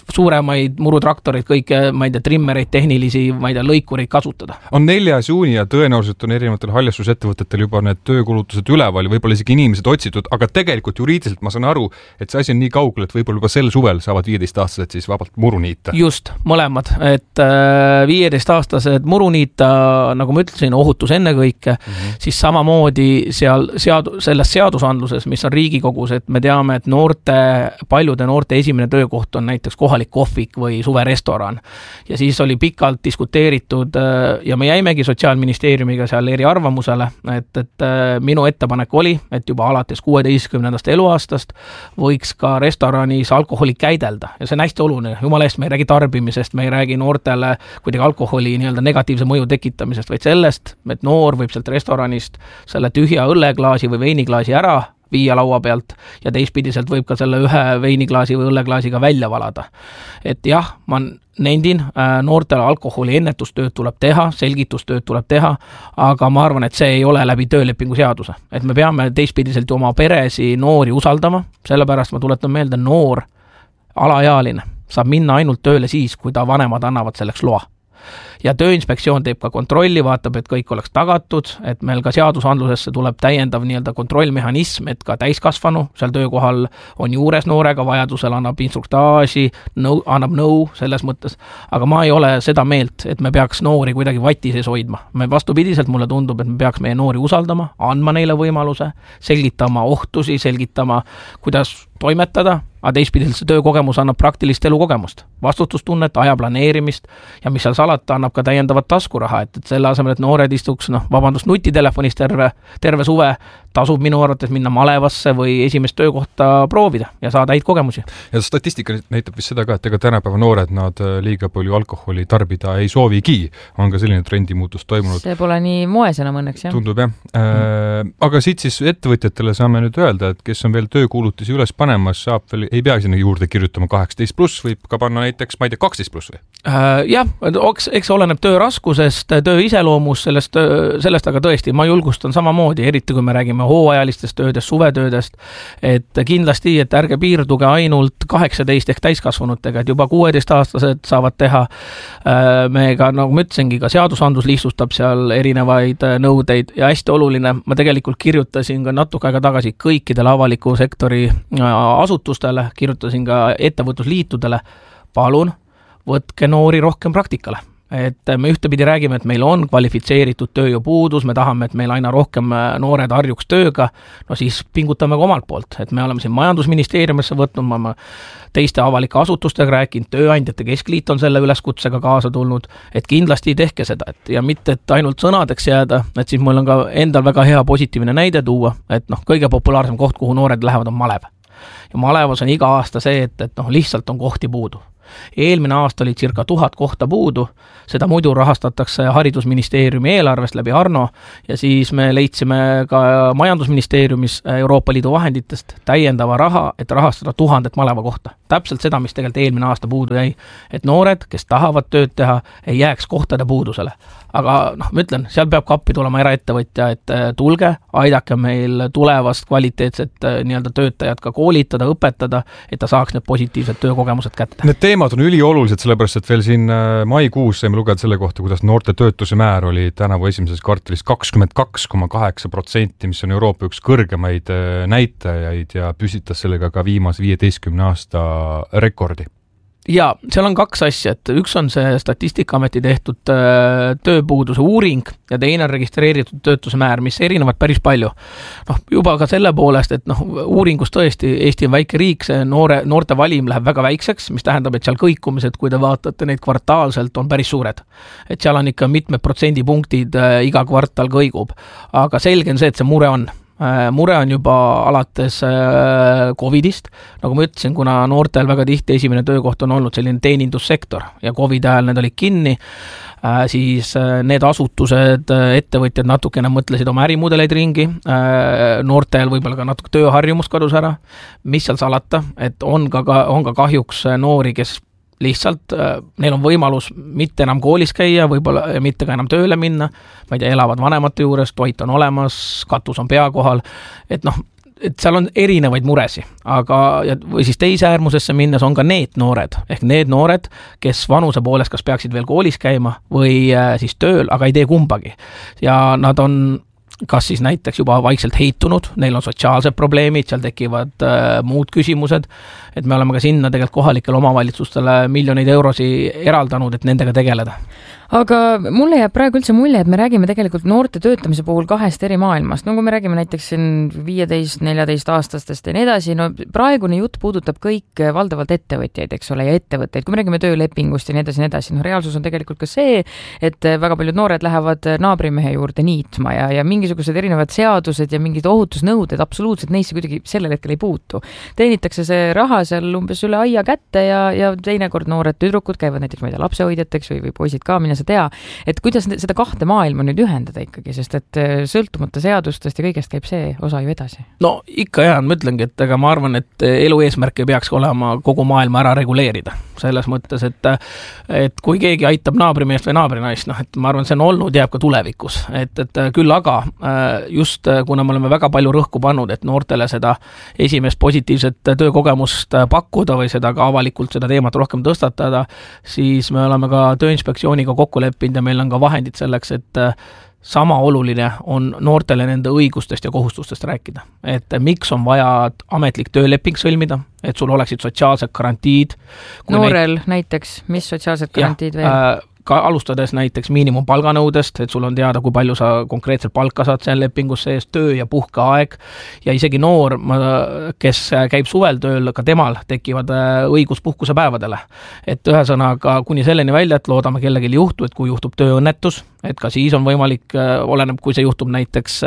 suuremaid murutraktoreid, kõike, ma ei tea, trimmereid, tehnilisi, ma ei tea, lõikureid kasutada. On neljas juuni ja tõenäoliselt on erinevatel haljastusettevõtetel juba need töökulutused üleval ja võib-olla isegi inimesed otsitud, aga tegelikult juriidiliselt ma saan aru, et see asi on nii kaugel, et võib-olla juba sel suvel saavad viieteist-aastased siis vabalt muru niita. Just, mõlemad, et viieteist-aastased muru niita, nagu ma ütlesin, ohutus ennekõike, mm-hmm. siis samamoodi seal seadu, selles seadusandluses, mis on Riigikogus, et me teame, et noorte, paljude noorte esimene töökoht on näiteks kohalik kohvik või suverestoran. Ja siis oli pikalt diskuteeritud ja me jäimegi Sotsiaalministeeriumiga seal eri arvamusele, et, et minu ettepanek oli, et juba alates kuueteistkümnendast eluaastast võiks ka restoranis alkoholi käidelda ja see on hästi oluline. Jumala eest, me ei räägi tarbimisest, me ei räägi noortele kuidagi alkoholi nii-öelda negatiivse mõju tekitamisest, vaid sellest, et noor võib sealt restoranist selle tühja õlleklaasi või veiniklaasi ära viia laua pealt ja teistpidiselt võib ka selle ühe veiniklaasi või õlleklaasiga välja valada. Et jah, ma nendin, noortele alkoholi ennetustööd tuleb teha, selgitustööd tuleb teha, aga ma arvan, et see ei ole läbi töölepingu seaduse. Et me peame teistpidiselt oma peresi noori usaldama, sellepärast ma tuletan meelde, noor alaealine saab minna ainult tööle siis, kui ta vanemad annavad selleks loa. Ja Tööinspektsioon teeb ka kontrolli, vaatab, et kõik oleks tagatud, et meil ka seadusandlusesse tuleb täiendav nii-öelda kontrollmehhanism, et ka täiskasvanu seal töökohal on juures noorega, vajadusel annab instruktaaži, nõu, annab nõu selles mõttes, aga ma ei ole seda meelt, et me peaks noori kuidagi vati sees hoidma. Me vastupidiselt mulle tundub, et me peaks meie noori usaldama, andma neile võimaluse, selgitama ohtusi, selgitama, kuidas toimetada, aga teistpidiselt see töökogemus annab praktilist elukogemust, vastutustunnet, aja planeerimist ja mis seal salata, annab ka täiendavat taskuraha, et, et selle asemel, et noored istuks, noh, vabandust, nutitelefonis terve, terve suve, tasub minu arvates minna malevasse või esimest töökohta proovida ja saada häid kogemusi. Ja statistika näitab vist seda ka, et ega tänapäeva noored nad liiga palju alkoholi tarbida ei soovigi. On ka selline trendimuutus toimunud. See pole nii moes enam õnneks, jah? Tundub, jah. Mm. Aga siit siis ettevõtjatele saame nüüd öelda, et kes on veel töökuulutusi üles panemas, saab veel, ei pea sinna juurde kirjutama kaheksateist pluss, võib ka panna näiteks, ma ei tea, kaksteist pluss või? Äh, jah, eks, eks oleneb töö raskusest, töö iseloomus, sellest, sellest aga tõesti, ma julgustan samamoodi, eriti kui me räägime hooajalistest töödest, suvetöödest, et kindlasti, et ärge piirduge ainult kaheksateist ehk täiskasvanutega, et juba kuueteist-aastased saavad teha. Me ka, nagu ma ütlesingi, ka seadusandlus lihtsustab seal erinevaid nõudeid ja hästi oluline, ma tegelikult kirjutasin ka natuke aega tagasi kõikidele avaliku sektori asutustele, kirjutasin ka ettevõtlusliitudele, palun, võtke noori rohkem praktikale. Et me ühtepidi räägime, et meil on kvalifitseeritud tööjõupuudus, me tahame, et meil aina rohkem noored harjuks tööga, no siis pingutame ka omalt poolt, et me oleme siin majandusministeeriumisse võtnud, ma teiste avalike asutustega rääkinud, tööandjate keskliit on selle üleskutsega kaasa tulnud, et kindlasti tehke seda, et ja mitte, et ainult sõnadeks jääda, et siis mul on ka endal väga hea positiivne näide tuua, et noh, kõige populaarsem koht, kuhu noored lähevad, on Malev. Ja Malevas on iga aasta see, et, et noh, lihtsalt on kohti puudu. Eelmine aasta oli circa tuhat kohta puudu, seda muidu rahastatakse haridusministeeriumi eelarvest läbi Arno ja siis me leidsime ka majandusministeeriumis Euroopa Liidu vahenditest täiendava raha, et rahastada tuhandet Maleva kohta. Täpselt seda, mis tegelikult eelmine aasta puudu jäi, et noored, kes tahavad tööd teha, ei jääks kohtade puudusele. Aga noh, ma ütlen, seal peab kappi tulema eraettevõtja, et tulge, aidake meil tulevast kvaliteetset nii-öelda töötajat ka koolitada, õpetada, et ta saaks need positiivsed töökogemused kätte. Need teemad on üliolulised, sellepärast et veel siin maikuus saime lugeda selle kohta, kuidas noorte töötuse määr oli tänavu esimeses kvartalis kakskümmend kaks koma kaheksa protsenti, mis on Euroopa üks kõrgemaid näitajaid ja püsitas sellega ka viimase viieteistkümne aasta rekordi. Ja seal on kaks asja, et üks on see Statistikaameti tehtud tööpuuduse uuring ja teine on registreeritud töötuse määr, mis erinevad päris palju. Noh, juba ka selle poolest, et noh, uuringus tõesti Eesti on väike riik, see noore, noorte valim läheb väga väikseks, mis tähendab, et seal kõikumised, kui te vaatate neid kvartaalselt, on päris suured. Et seal on ikka mitmed protsendipunktid iga kvartal kõigub, aga selge on see, et see mure on. Mure on juba alates Covidist, nagu ma ütlesin, kuna noortel väga tihti esimene töökoht on olnud selline teenindussektor ja Covid ajal need olid kinni, siis need asutused, ettevõtjad natukene mõtlesid oma ärimudeleid ringi, noortel võib-olla ka natuke tööharjumus kadus ära, mis seal salata, et on ka, on ka kahjuks noori, kes lihtsalt neil on võimalus mitte enam koolis käia, võib-olla mitte ka enam tööle minna, ma ei tea, elavad vanemate juures, toit on olemas, katus on pea kohal, et noh, et seal on erinevaid muresi, aga või siis teise äärmusesse minnes on ka need noored, ehk need noored, kes vanuse poolest kas peaksid veel koolis käima või siis tööl, aga ei tee kumbagi. Ja nad on kas siis näiteks juba vaikselt heitunud, neil on sotsiaalsed probleemid, seal tekivad äh, muud küsimused, et me oleme ka sinna tegelikult kohalikele omavalitsustele miljoneid eurosi eraldanud, et nendega tegeleda. Aga mulle jääb praegu üldse mulje, et me räägime tegelikult noorte töötamise puhul kahest eri maailmast. No kui me räägime näiteks viieteist neljateist aastastest ja nii edasi, no praegune jutt puudutab kõik valdavalt ettevõtjaid, eks ole, ja ettevõtteid. Kui me räägime töölepingust ja nii edasi, nii edasi, no reaalsus on tegelikult ka see, et väga paljud noored lähevad naabrimehe juurde niitma ja, ja mingisugused erinevad seadused ja mingid ohutusnõuded absoluutselt neisse kuidagi sellel hetkel ei puutu. Teenitakse see raha seal umbes üle aia kätte ja, ja teinekord noored tüdrukud käivad näiteks, ma ei tea, lapsehoidjateks või, või poisid ka, sa tea, et kuidas seda kahte maailma nüüd ühendada ikkagi, sest et sõltumata seadustest ja kõigest käib see osa ju edasi. No ikka jah, ma ütlengi, et ega ma arvan, et elu eesmärk ei peaks olema kogu maailma ära reguleerida. Selles mõttes, et, et kui keegi aitab naabrimeest või naabrinaist, noh, et ma arvan, see on olnud, jääb ka tulevikus. Et, et küll aga just kuna me oleme väga palju rõhku pannud, et noortele seda esimest positiivset töökogemust pakkuda või seda ka avalikult seda teemat rohkem tõstatada, siis me oleme ka Tööinspektsiooniga kokku leppinud ja meil on ka vahendid selleks, et sama oluline on noortele nende õigustest ja kohustustest rääkida. Et miks on vaja ametlik tööleping sõlmida, et sul oleksid sotsiaalsed garantiid. Noorel neid... näiteks, mis sotsiaalsed garantiid ja, veel? Äh, ka alustades näiteks miinimumpalganõudest, et sul on teada, kui palju sa konkreetselt palka saad selle lepingus sees, töö ja puhkeaeg ja isegi noor, kes käib suvel tööl, ka temal tekivad õigus puhkusepäevadele. Et ühesõnaga kuni selleni välja, et loodame kellelgi juhtu, et kui juhtub tööõnnetus, et ka siis on võimalik, oleneb, kui see juhtub näiteks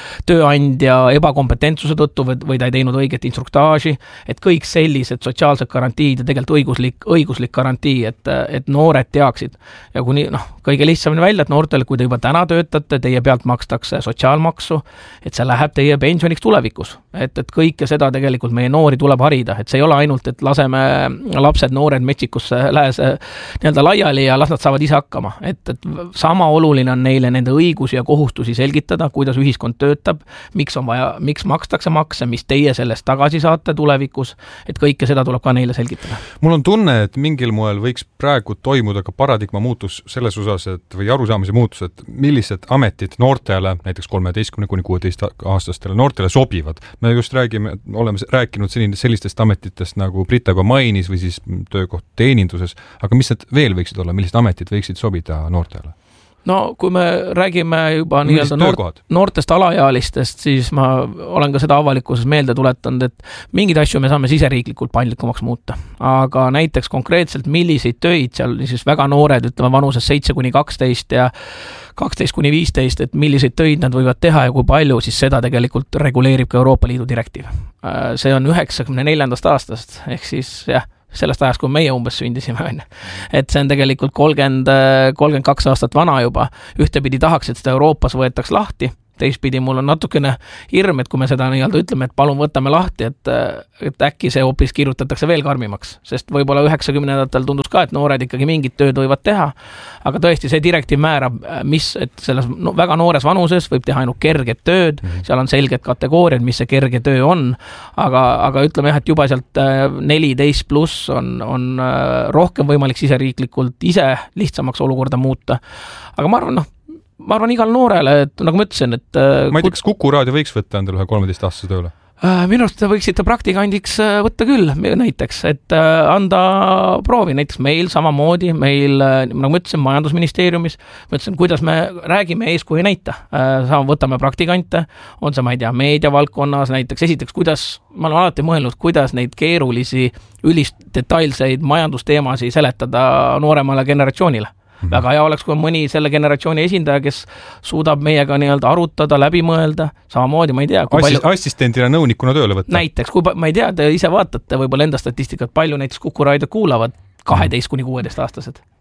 tööandja ebakompetentsuse tõttu või, või ta ei teinud õiget instruktaaži, et kõik sellised sotsiaalsed garantiid ja tegelikult õiguslik, õiguslik garantii, et, et noored teaksid. Ja kuni, noh, kõige lihtsamini välja, et noortele, kui te juba täna töötate, teie pealt makstakse sotsiaalmaksu, et see läheb teie pensioniks tulevikus. Et, et kõike seda tegelikult meie noori tuleb harida, et see ei ole ainult, et laseme lapsed, noored metsikusse lähes nii-öelda laiali ja las nad saavad ise hakkama. Et, et sama oluline on neile nende õigusi ja kohustusi selgitada, kuidas ühiskond töötab, miks on vaja, miks makstakse makse, mis teie sellest tagasi saate tulevikus, et kõike seda tuleb ka neile selgitada. Mul on tunne, et mingil moel võiks praegu toimuda ka paradigma muutus selles osas, et või arusaamise muutus, et millised ametid noortele, näiteks kolmeteistkümne kuni kuueteist aastastele noortele sobivad. Me just räägime, oleme rääkinud selline, sellistest ametitest nagu Brita juba mainis või siis töökoht teeninduses, aga mis need veel võiksid olla, millised ametid võiksid sobida noortele? No kui me räägime juba nii-öelda noort, noortest alaealistest, siis ma olen ka seda avalikkuses meelde tuletanud, et mingid asju me saame siseriiklikult paindlikumaks muuta. Aga näiteks konkreetselt milliseid töid seal siis väga noored, ütleme vanuses seitse kuni kaksteist ja kaksteist kuni viisteist, et milliseid töid nad võivad teha ja kui palju, siis seda tegelikult reguleerib ka Euroopa Liidu direktiiv. See on üheksakümne neljandast aastast, ehk siis jah, sellest ajast, kui meie umbes sündisime. Et see on tegelikult kolmkümmend, kolmkümmend kaks aastat vana juba. Ühtepidi tahaks, et seda Euroopas võetaks lahti. Teistpidi mul on natukene hirm, et kui me seda nii-öelda ütleme, et palun võtame lahti, et, et äkki see hoopis kirjutatakse veel karmimaks. Sest võib-olla üheksakümnendatel tundus ka, et noored ikkagi mingit tööd võivad teha. Aga tõesti see direktiiv määrab, mis, et selles no, väga noores vanuses võib teha ainult kerget tööd, seal on selged kategooriad, mis see kerge töö on, aga, aga ütleme jah, et juba sealt neliteist pluss on, on rohkem võimalik siseriiklikult ise lihtsamaks olukorda muuta. Aga ma arvan, noh, ma arvan igal noorele, et nagu ma ütlesin, et ma ei tea, kas Kuku Raadio võiks võtta endale ühe kolmeteist aastase tööle? Minu arust võiksite praktikandiks võtta küll näiteks, et anda proovi, näiteks meil samamoodi, meil, nagu ma ütlesin, majandusministeeriumis, ma ütlesin, kuidas me räägime ees, kui ei näita. Võtame praktikante, on see, ma ei tea, meediavaldkonnas näiteks, esiteks, kuidas, ma olen alati mõelnud, kuidas neid keerulisi, ülist detailseid majandusteemasi seletada nooremale generatsioonile. Mm-hmm. Väga hea oleks, kui on mõni selle generatsiooni esindaja, kes suudab meiega nii-öelda arutada, läbi mõelda, samamoodi, ma ei tea. Kui Assist, palju... Assistendina nõunikuna tööle võtta. Näiteks, kui ma ei tea, te ise vaatate võib-olla enda statistikat, palju näiteks Kuku Raadio kuulavad kaheteist kuni kuueteist aastased.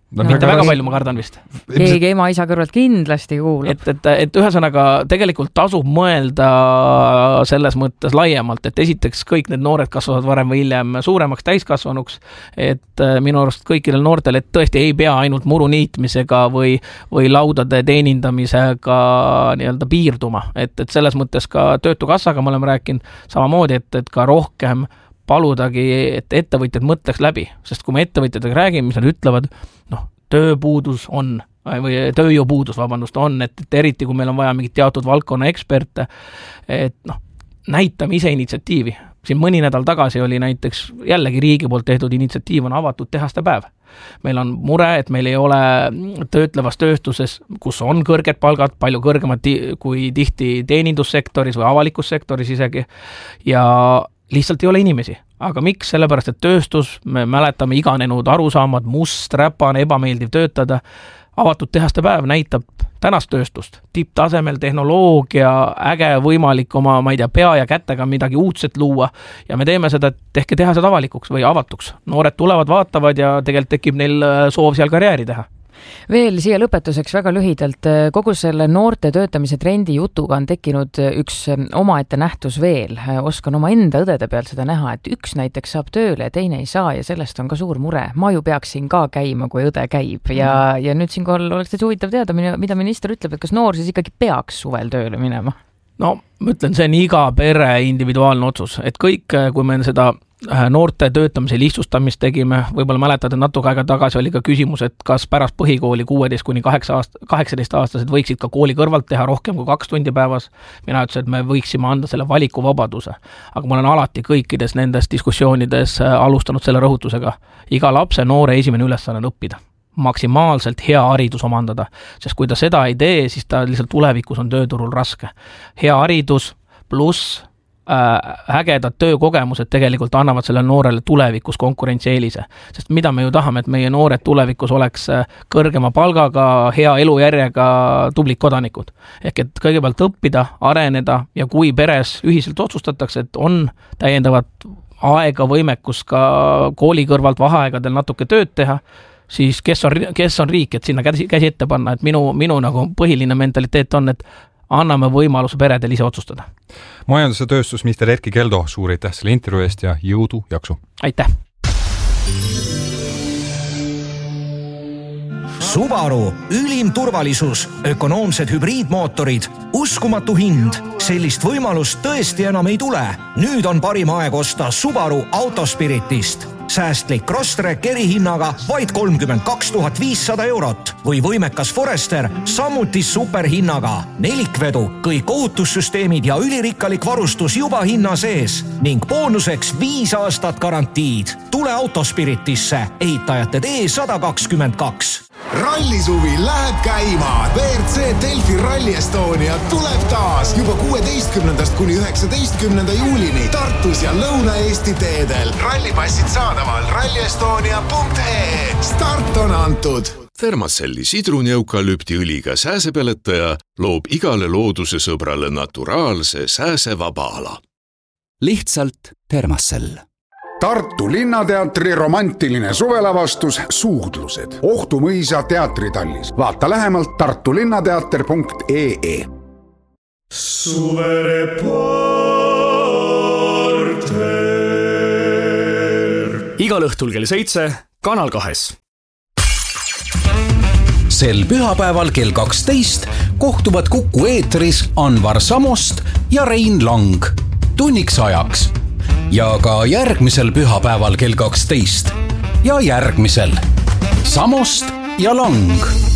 No, mitte väga palju, ma kardan vist. Keegi ema isa kõrvalt kindlasti kuulab. Et, et, et ühesõnaga tegelikult tasub mõelda selles mõttes laiemalt, et esiteks kõik need noored kasvavad varem või hiljem suuremaks täiskasvanuks, et minu arust kõikidel noortel, et tõesti ei pea ainult muru niitmisega või, või laudade teenindamisega nii-öelda piirduma. Et, et selles mõttes ka Töötukassaga me oleme rääkinud samamoodi, et, et ka rohkem paludagi, et ettevõtjad mõtleks läbi, sest kui me ettevõtjatega räägime, mis nad ütlevad, noh, tööpuudus on, või tööjõupuudus, vabandust, on, et, et eriti kui meil on vaja mingit teatud valdkonna eksperte, et noh, näitame ise initsiatiivi. Siin mõni nädal tagasi oli näiteks jällegi riigi poolt tehtud initsiatiiv on avatud tehaste päev. Meil on mure, et meil ei ole töötlevas tööstuses, kus on kõrged palgad, palju kõrgemad kui tihti teenindussektoris või avalikus sektoris isegi, ja lihtsalt ei ole inimesi. Aga miks? Sellepärast, et tööstus, me mäletame iganenud arusaamad, must, räpane, ebameeldiv töötada. Avatud tehaste päev näitab tänast tööstust. Tipptasemel tehnoloogia, äge võimalik oma, ma ei tea, pea ja kätega midagi uudset luua. Ja me teeme seda, et tehke tehased avalikuks või avatuks. Noored tulevad, vaatavad ja tegelikult tekib neil soov seal karjääri teha. Veel siia lõpetuseks väga lühidalt, kogu selle noorte töötamise trendi jutuga on tekkinud üks omaette nähtus veel. Oskan oma enda õdede pealt seda näha, et üks näiteks saab tööle ja teine ei saa ja sellest on ka suur mure. Ma ju peaksin ka käima, kui õde käib ja, ja nüüd siin kohal oleks täitsa huvitav teada, mida minister ütleb, et kas noor siis ikkagi peaks suvel tööle minema? No, ma ütlen, see on iga pere individuaalne otsus, et kõik, kui me seda noorte töötamise lihtsustamist tegime, võib-olla mäletad, et natuke aega tagasi oli ka küsimus, et kas pärast põhikooli kuueteist kuni kaheksateist aastased võiksid ka kooli kõrvalt teha rohkem kui kaks tundi päevas. Mina ütlesin, et me võiksime anda selle valikuvabaduse, aga ma olen alati kõikides nendes diskussioonides alustanud selle rõhutusega. Iga lapse noore esimene ülesanne on õppida, maksimaalselt hea haridus omandada, sest kui ta seda ei tee, siis ta lihtsalt tulevikus on tööturul raske. Hea haridus pluss ägedad töökogemused tegelikult annavad selle noorele tulevikus konkurentsieelise. Sest mida me ju tahame, et meie noored tulevikus oleks kõrgema palgaga, hea elujärjega tublid kodanikud. Ehk et kõigepealt õppida, areneda ja kui peres ühiselt otsustatakse, et on täiendavat aega, võimekus ka kooli kõrvalt vaheaegadel natuke tööd teha, siis kes on, kes on riik, et sinna käsi, käsi ette panna, et minu, minu nagu põhiline mentaliteet on, et anname võimaluse peredel ise otsustada. Majandus- ja tööstusminister Erkki Keldo, suur aitäh selle intervjuu eest ja jõudu, jaksu! Aitäh! Subaru, ülim turvalisus, ökonoomsed hübriidmootorid, uskumatu hind. Sellist võimalust tõesti enam ei tule. Nüüd on parim aeg osta Subaru Autospiritist. Säästlik Crosstrek erihinnaga vaid kolmkümmend kaks tuhat viissada eurot või võimekas Forester samuti superhinnaga. Nelikvedu, kõik ohutussüsteemid ja ülirikkalik varustus juba hinna sees ning boonuseks viis aastat garantiid. Tule Autospiritisse, ehitajate tee sada kakskümmend kaks. Rallisuvi läheb käima. V R C Delfi Rally Estonia tuleb taas juba kuueteistkümnendast kuni üheksateistkümnenda juulini Tartus ja Lõuna-Eesti teedel. Rallipassid saadaval rallyestonia punkt ee. Start on antud. Thermacelli sidruneukalüpti õliga sääsepeletaja loob igale looduse sõbrale naturaalse sääsevaba ala. Lihtsalt Thermacell. Tartu Linnateatri romantiline suvelavastus Suudlused. Ohtu mõisa teatritallis. Vaata lähemalt tartulinnateater punkt ee. Suvereporter. Igal õhtul kell seitse Kanal kahes. Sel pühapäeval kell kaksteist kohtuvad Kuku eetris Anvar Samost ja Rein Lang. Tunniks ajaks. Ja ka järgmisel pühapäeval kell kaksteist. Ja järgmisel. Samost ja Lang.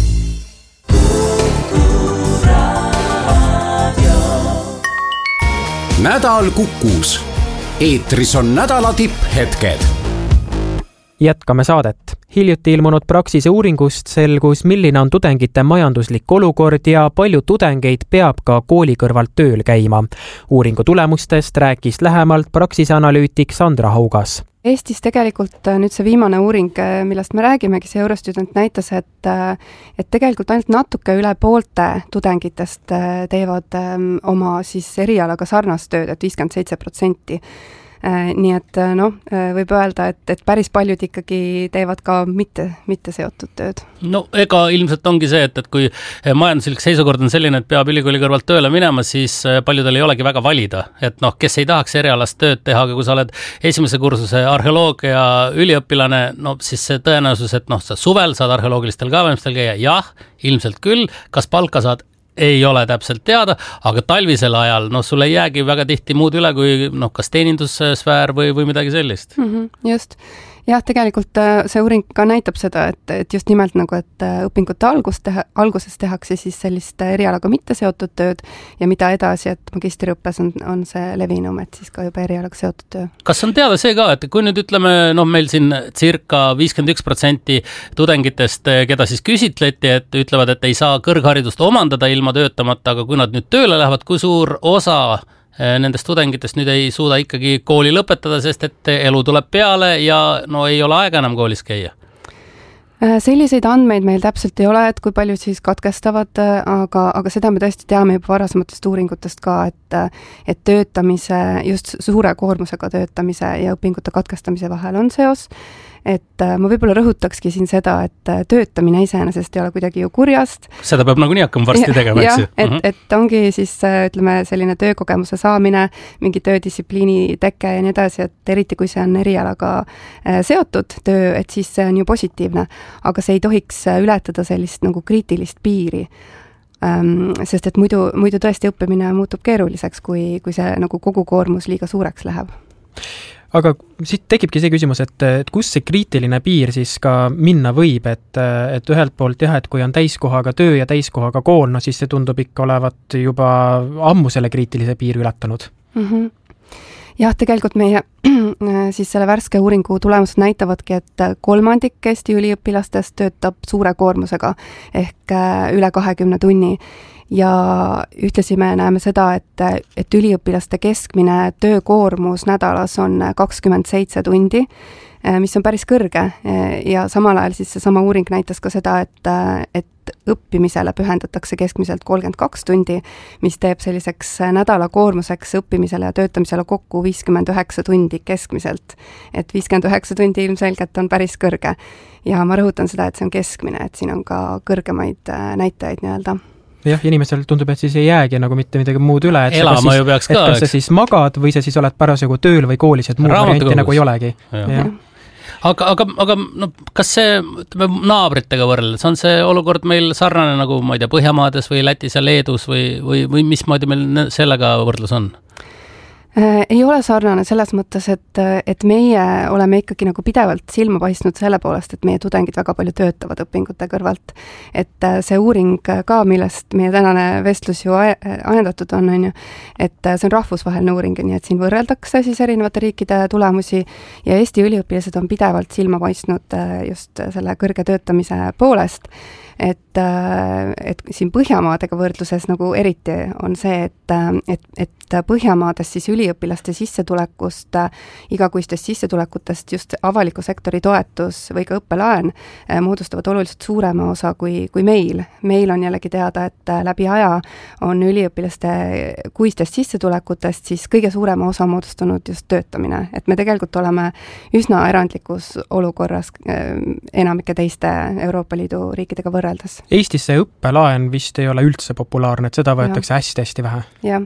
Nädal Kukus. Eetris on nädala tipphetked. Jätkame saadet. Hiljuti ilmunud Praxise uuringust selgus, milline on tudengite majanduslik olukord ja palju tudengeid peab ka kooli kõrvalt tööl käima. Uuringu tulemustest rääkis lähemalt Praxise analüütik Sandra Haugas. Eestis tegelikult nüüd see viimane uuring, millest me räägimegi, see Eurostudent näitas, et, et tegelikult ainult natuke üle poolte tudengitest teevad oma siis erialaga sarnast tööd, et viiskümmend seitse protsenti. nii et noh, võib öelda, et, et päris paljud ikkagi teevad ka mitte, mitte seotud tööd. No ega ilmselt ongi see, et, et kui majanduslik seisukord on selline, et peab ülikooli kõrvalt tööle minema, siis paljudel ei olegi väga valida. Et noh, kes ei tahaks erialast tööd teha, aga kui sa oled esimese kursuse arheoloogia üliõpilane, no siis see tõenäosus, et noh, sa suvel saad arheoloogilistel kaevamistel käia, jah, ilmselt küll, kas palka saad, ei ole täpselt teada, aga talvisel ajal, noh, sul ei jäägi väga tihti muud üle, kui noh, kas teenindussfäär või, või midagi sellist. Mm-hmm, just. Jah, tegelikult see uuring ka näitab seda, et, et just nimelt nagu, et õpingute algus teha, alguses tehakse siis sellist erialaga mitte seotud tööd ja mida edasi, et magistriõppes on, on see levinum, et siis ka juba erialaga seotud töö. Kas on teada see ka, et kui nüüd ütleme, noh, meil siin circa viiskümmend üks protsenti tudengitest, keda siis küsitleti, et ütlevad, et ei saa kõrgharidust omandada ilma töötamata, aga kui nad nüüd tööle lähevad, kui suur osa nendest tudengitest nüüd ei suuda ikkagi kooli lõpetada, sest et elu tuleb peale ja no ei ole aega enam koolis käia? Selliseid andmeid meil täpselt ei ole, et kui palju siis katkestavad, aga, aga seda me tõesti teame juba varasematest uuringutest ka, et, et töötamise, just suure koormusega töötamise ja õpingute katkestamise vahel on seos. Et ma võib-olla rõhutakski siin seda, et töötamine iseenesest ei ole kuidagi ju kurjast. Seda peab nagunii hakkama varsti tegema, eks ju. Et, et ongi siis, ütleme, selline töökogemuse saamine, mingi töödistsipliini teke ja nii edasi, et eriti kui see on erialaga seotud töö, et siis see on ju positiivne. Aga see ei tohiks ületada sellist nagu kriitilist piiri. Ähm, sest et muidu, muidu tõesti õppimine muutub keeruliseks, kui, kui see nagu kogu koormus liiga suureks läheb. Aga siit tekibki see küsimus, et, et kus see kriitiline piir siis ka minna võib, et, et ühelt poolt jah, et kui on täiskohaga töö ja täiskohaga kool, no siis see tundub ikka olevat juba ammu selle kriitilise piiri ületanud. Mm-hmm. Jah, tegelikult meie siis selle värske uuringu tulemused näitavadki, et kolmandik Eesti üliõpilastest töötab suure koormusega ehk üle kahekümne tunni. Ja ühtlasi me näeme seda, et, et üliõpilaste keskmine töökoormus nädalas on kakskümmend seitse tundi, mis on päris kõrge ja samal ajal siis see sama uuring näitas ka seda, et, et õppimisele pühendatakse keskmiselt kolmkümmend kaks tundi, mis teeb selliseks nädala koormuseks õppimisele ja töötamisele kokku viiskümmend üheksa tundi keskmiselt. Et viiskümmend üheksa tundi ilmselgelt on päris kõrge ja ma rõhutan seda, et see on keskmine, et siin on ka kõrgemaid näitajaid nii-öelda. Jah, inimesel tundub, et siis ei jäägi nagu mitte midagi muud üle, et, Elama siis, ju peaks et ka, kas sa siis magad või sa siis oled parasjagu tööl või koolis, et muud varianti nagu ei olegi. Ja. Ja. Aga, aga, aga no, kas see ütleme, naabritega võrreldes, on see olukord meil sarnane nagu ma ei tea, Põhjamaades või Lätis ja Leedus või, või, või mismoodi meil sellega võrdlus on? Ei ole sarnane selles mõttes, et, et meie oleme ikkagi nagu pidevalt silma paistnud selle poolest, et meie tudengid väga palju töötavad õpingute kõrvalt. Et see uuring ka, millest meie tänane vestlus ju ajendatud on, on ju, et see on rahvusvaheline uuring, nii et siin võrreldakse siis erinevate riikide tulemusi ja Eesti üliõpilased on pidevalt silma paistnud just selle kõrge töötamise poolest. Et, et siin Põhjamaadega võrdluses nagu eriti on see, et, et, et Põhjamaades siis üliõpilaste sissetulekust, igakuistest sissetulekutest just avaliku sektori toetus või ka õppelaen moodustavad oluliselt suurema osa kui, kui meil. Meil on jällegi teada, et läbi aja on üliõpilaste kuistest sissetulekutest siis kõige suurema osa moodustanud just töötamine. Et me tegelikult oleme üsna erandlikus olukorras enamike teiste Euroopa Liidu riikidega võrreldes. Eestis see õppelaen vist ei ole üldse populaarne, et seda võetakse hästi-hästi vähe. Jah.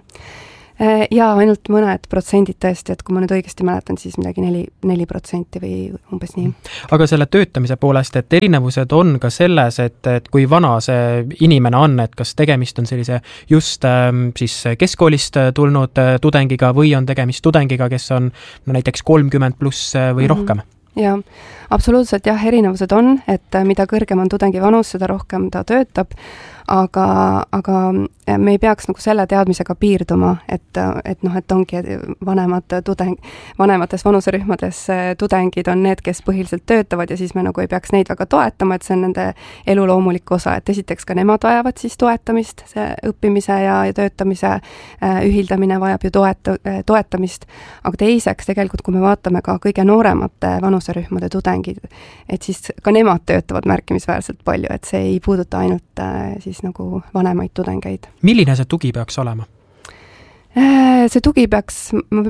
Ja ainult mõned protsendid tõesti, et kui ma nüüd õigesti mäletan, siis midagi neli, neli protsenti või umbes nii. Aga selle töötamise poolest, et erinevused on ka selles, et, et kui vana see inimene on, et kas tegemist on sellise just siis keskkoolist tulnud tudengiga või on tegemist tudengiga, kes on no, näiteks kolmkümmend pluss või mm-hmm. rohkem? Ja, absoluutselt jah, erinevused on, et mida kõrgem on tudengi vanus, seda rohkem ta töötab, aga, aga me ei peaks nagu selle teadmisega piirduma, et, et noh, et ongi vanemad tudeng, vanemates vanuserühmades tudengid on need, kes põhiliselt töötavad ja siis me nagu ei peaks neid väga toetama, et see on nende elu loomulik osa, et esiteks ka nemad vajavad siis toetamist, see õppimise ja, ja töötamise ühildamine vajab ju toet, toetamist, aga teiseks tegelikult, kui me vaatame ka kõige nooremate vanuserühmade tudengid, et siis ka nemad töötavad märkimisväärselt palju, et see ei puuduta ainult siis nagu vanemaid tudengeid. Milline see tugi peaks olema? See tugi peaks, ma võib-olla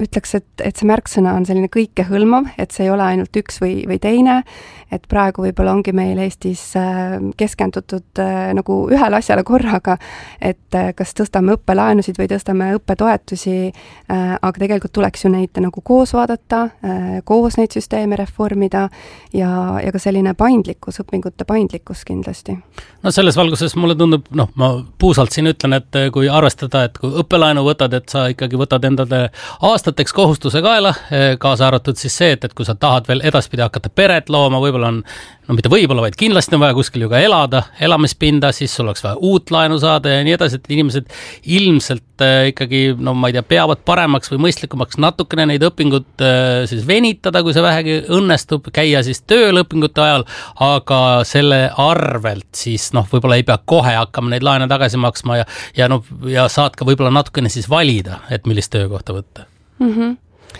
ütleks, et, et see märksõna on selline kõikehõlmav, et see ei ole ainult üks või, või teine, et praegu võib-olla ongi meil Eestis keskendutud nagu ühele asjale korraga, et kas tõstame õppelaenusid või tõstame õppetoetusi, aga tegelikult tuleks ju neid nagu koos vaadata, koos neid süsteeme reformida ja, ja ka selline paindlikkus, õpingute paindlikkus kindlasti. No selles valguses mulle tundub, noh, ma puusalt siin ütlen, et kui arvestada, et kui õppelaenu võtad, et sa ikkagi võtad endale aastateks kohustuse kaela, kaasa arvatud siis see, et, et kui sa tahad veel edaspidi hakata peret looma, võib-olla on, no mitte võib-olla, vaid kindlasti on vaja kuskil ju ka elada, elamispinda, siis sul oleks vaja uut laenu saada ja nii edasi, et inimesed ilmselt äh, ikkagi, no ma ei tea, peavad paremaks või mõistlikumaks natukene neid õpingut äh, siis venitada, kui see vähegi õnnestub, käia siis tööl õpingute ajal, aga selle arvelt siis noh, võib-olla ei pea kohe hakkama neid laene tagasi maksma ja, ja, no, ja saad ka võib-olla natukene siis valida, et millist töökohta võtta. Mhm.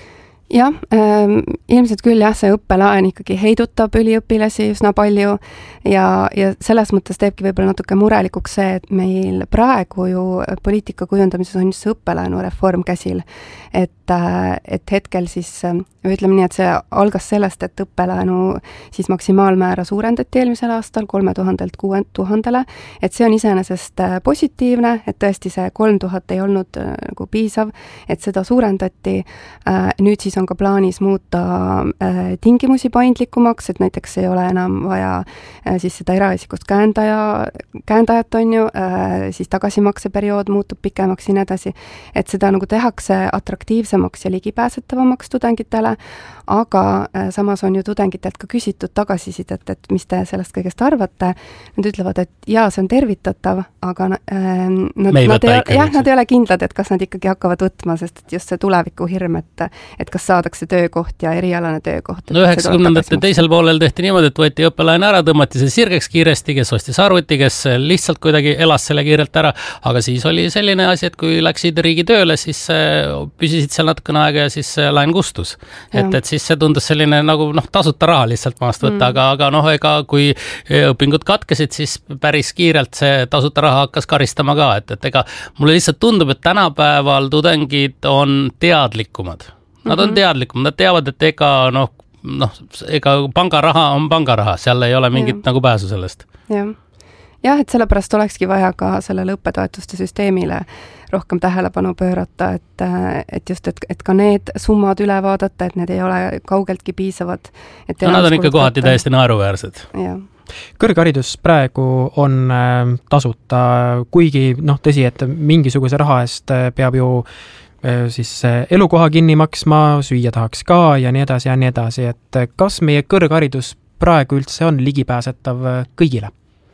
Jah, ähm, ilmselt küll jah, see õppelaen ikkagi heidutab üliõpilasi üsna palju ja, ja selles mõttes teebki võib-olla natuke murelikuks see, et meil praegu ju poliitika kujundamises on just see õppelaenu reform käsil, et, et hetkel siis, ütleme nii, et see algas sellest, et õppelaenu siis maksimaalmäära suurendati eelmisel aastal kolme tuhandelt kuue tuhandele, et see on iseenesest positiivne, et tõesti see kolm tuhat ei olnud nagu piisav, et seda suurendati, nüüd siis on ka plaanis muuta äh, tingimusi paindlikumaks, et näiteks ei ole enam vaja äh, siis seda eraisikust käendaja, käendajat on ju, äh, siis tagasimakseperiood muutub pikemaks ja nii edasi, et seda nagu tehakse atraktiivsemaks ja ligipääsetavamaks tudengitele, aga äh, samas on ju tudengitelt ka küsitud tagasisidet, et mis te sellest kõigest arvate, nad ütlevad, et jaa, see on tervitatav, aga äh, nad, nad, ei, jah, nad ei ole kindlad, et kas nad ikkagi hakkavad võtma, sest et just see tuleviku hirm, et, et kas saadakse töökoht ja erialane töökoht. No üheksakümnendate teisel poolel tehti niimoodi, et võeti õppelaen ära, tõmmati see sirgeks kiiresti, kes ostis arvuti, kes lihtsalt kuidagi elas selle kiirelt ära, aga siis oli selline asi, et kui läksid riigi tööle, siis püsisid seal natukene aega ja siis laen kustus. Et, et siis see tundus selline nagu noh, tasuta raha lihtsalt maast võtta, mm. aga, aga noh, ega kui õpingud katkesid, siis päris kiirelt see tasuta raha hakkas karistama ka, et, et ega mulle lihtsalt tundub, et tänapäeval tudengid on teadlikumad. Nad on teadlikum, nad teavad, et ega noh, noh, ega pangaraha on pangaraha, seal ei ole mingit ja. Nagu pääsu sellest. Jah. jah, et sellepärast olekski vaja ka sellele õppetoetuste süsteemile rohkem tähelepanu pöörata, et, et just, et, et ka need summad üle vaadata, et need ei ole kaugeltki piisavad. Et no nad on ikka kohati võtta. Täiesti naeruväärsed. Jah. Kõrgharidus praegu on äh, tasuta, kuigi noh, tõsi, et mingisuguse raha eest peab ju siis elukoha kinni maksma, süüa tahaks ka ja nii edasi ja nii edasi, et kas meie kõrgharidus praegu üldse on ligipääsetav kõigile?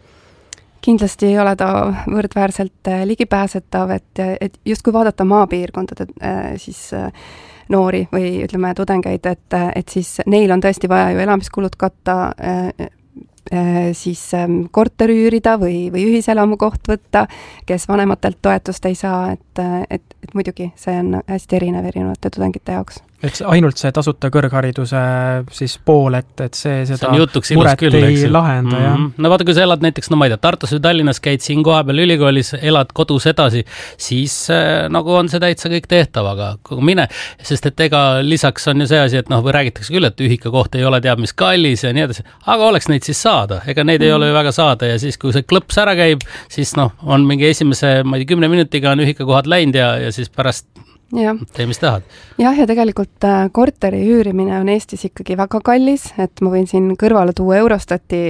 Kindlasti ei ole ta võrdväärselt ligipääsetav, et, et just kui vaadata maapiirkondade siis noori või ütleme tudengeid, et, et siis neil on tõesti vaja ju elamiskulud katta, siis korteri üürida või, või ühiselamu koht võtta, kes vanematelt toetust ei saa, et, et, et muidugi see on hästi erinev erinevate tudengite jaoks. Et ainult see tasuta kõrghariduse siis pool, et, et see seda see muret küll, ei lahenda. Mm -hmm. No vaata, kui sa elad näiteks, no ma ei tea, Tartus või Tallinnas käid siin koha peal ülikoolis, elad kodus edasi, siis äh, nagu on see täitsa kõik tehtav, aga kui mine, sest et ega lisaks on ju see asi, et noh, või räägitakse küll, et ühika koht ei ole teab mis kallis ja nii edasi, aga oleks neid siis saada, ega neid mm -hmm. ei ole ju väga saada ja siis, kui see klõps ära käib, siis noh, on mingi esimese, ma ei tea, kümne minutiga on ühika kohad läinud ja, ja siis pärast Ja. tee, mis tahad. jah, ja tegelikult korteri üürimine on Eestis ikkagi väga kallis, et ma võin siin kõrvale tuua Eurostati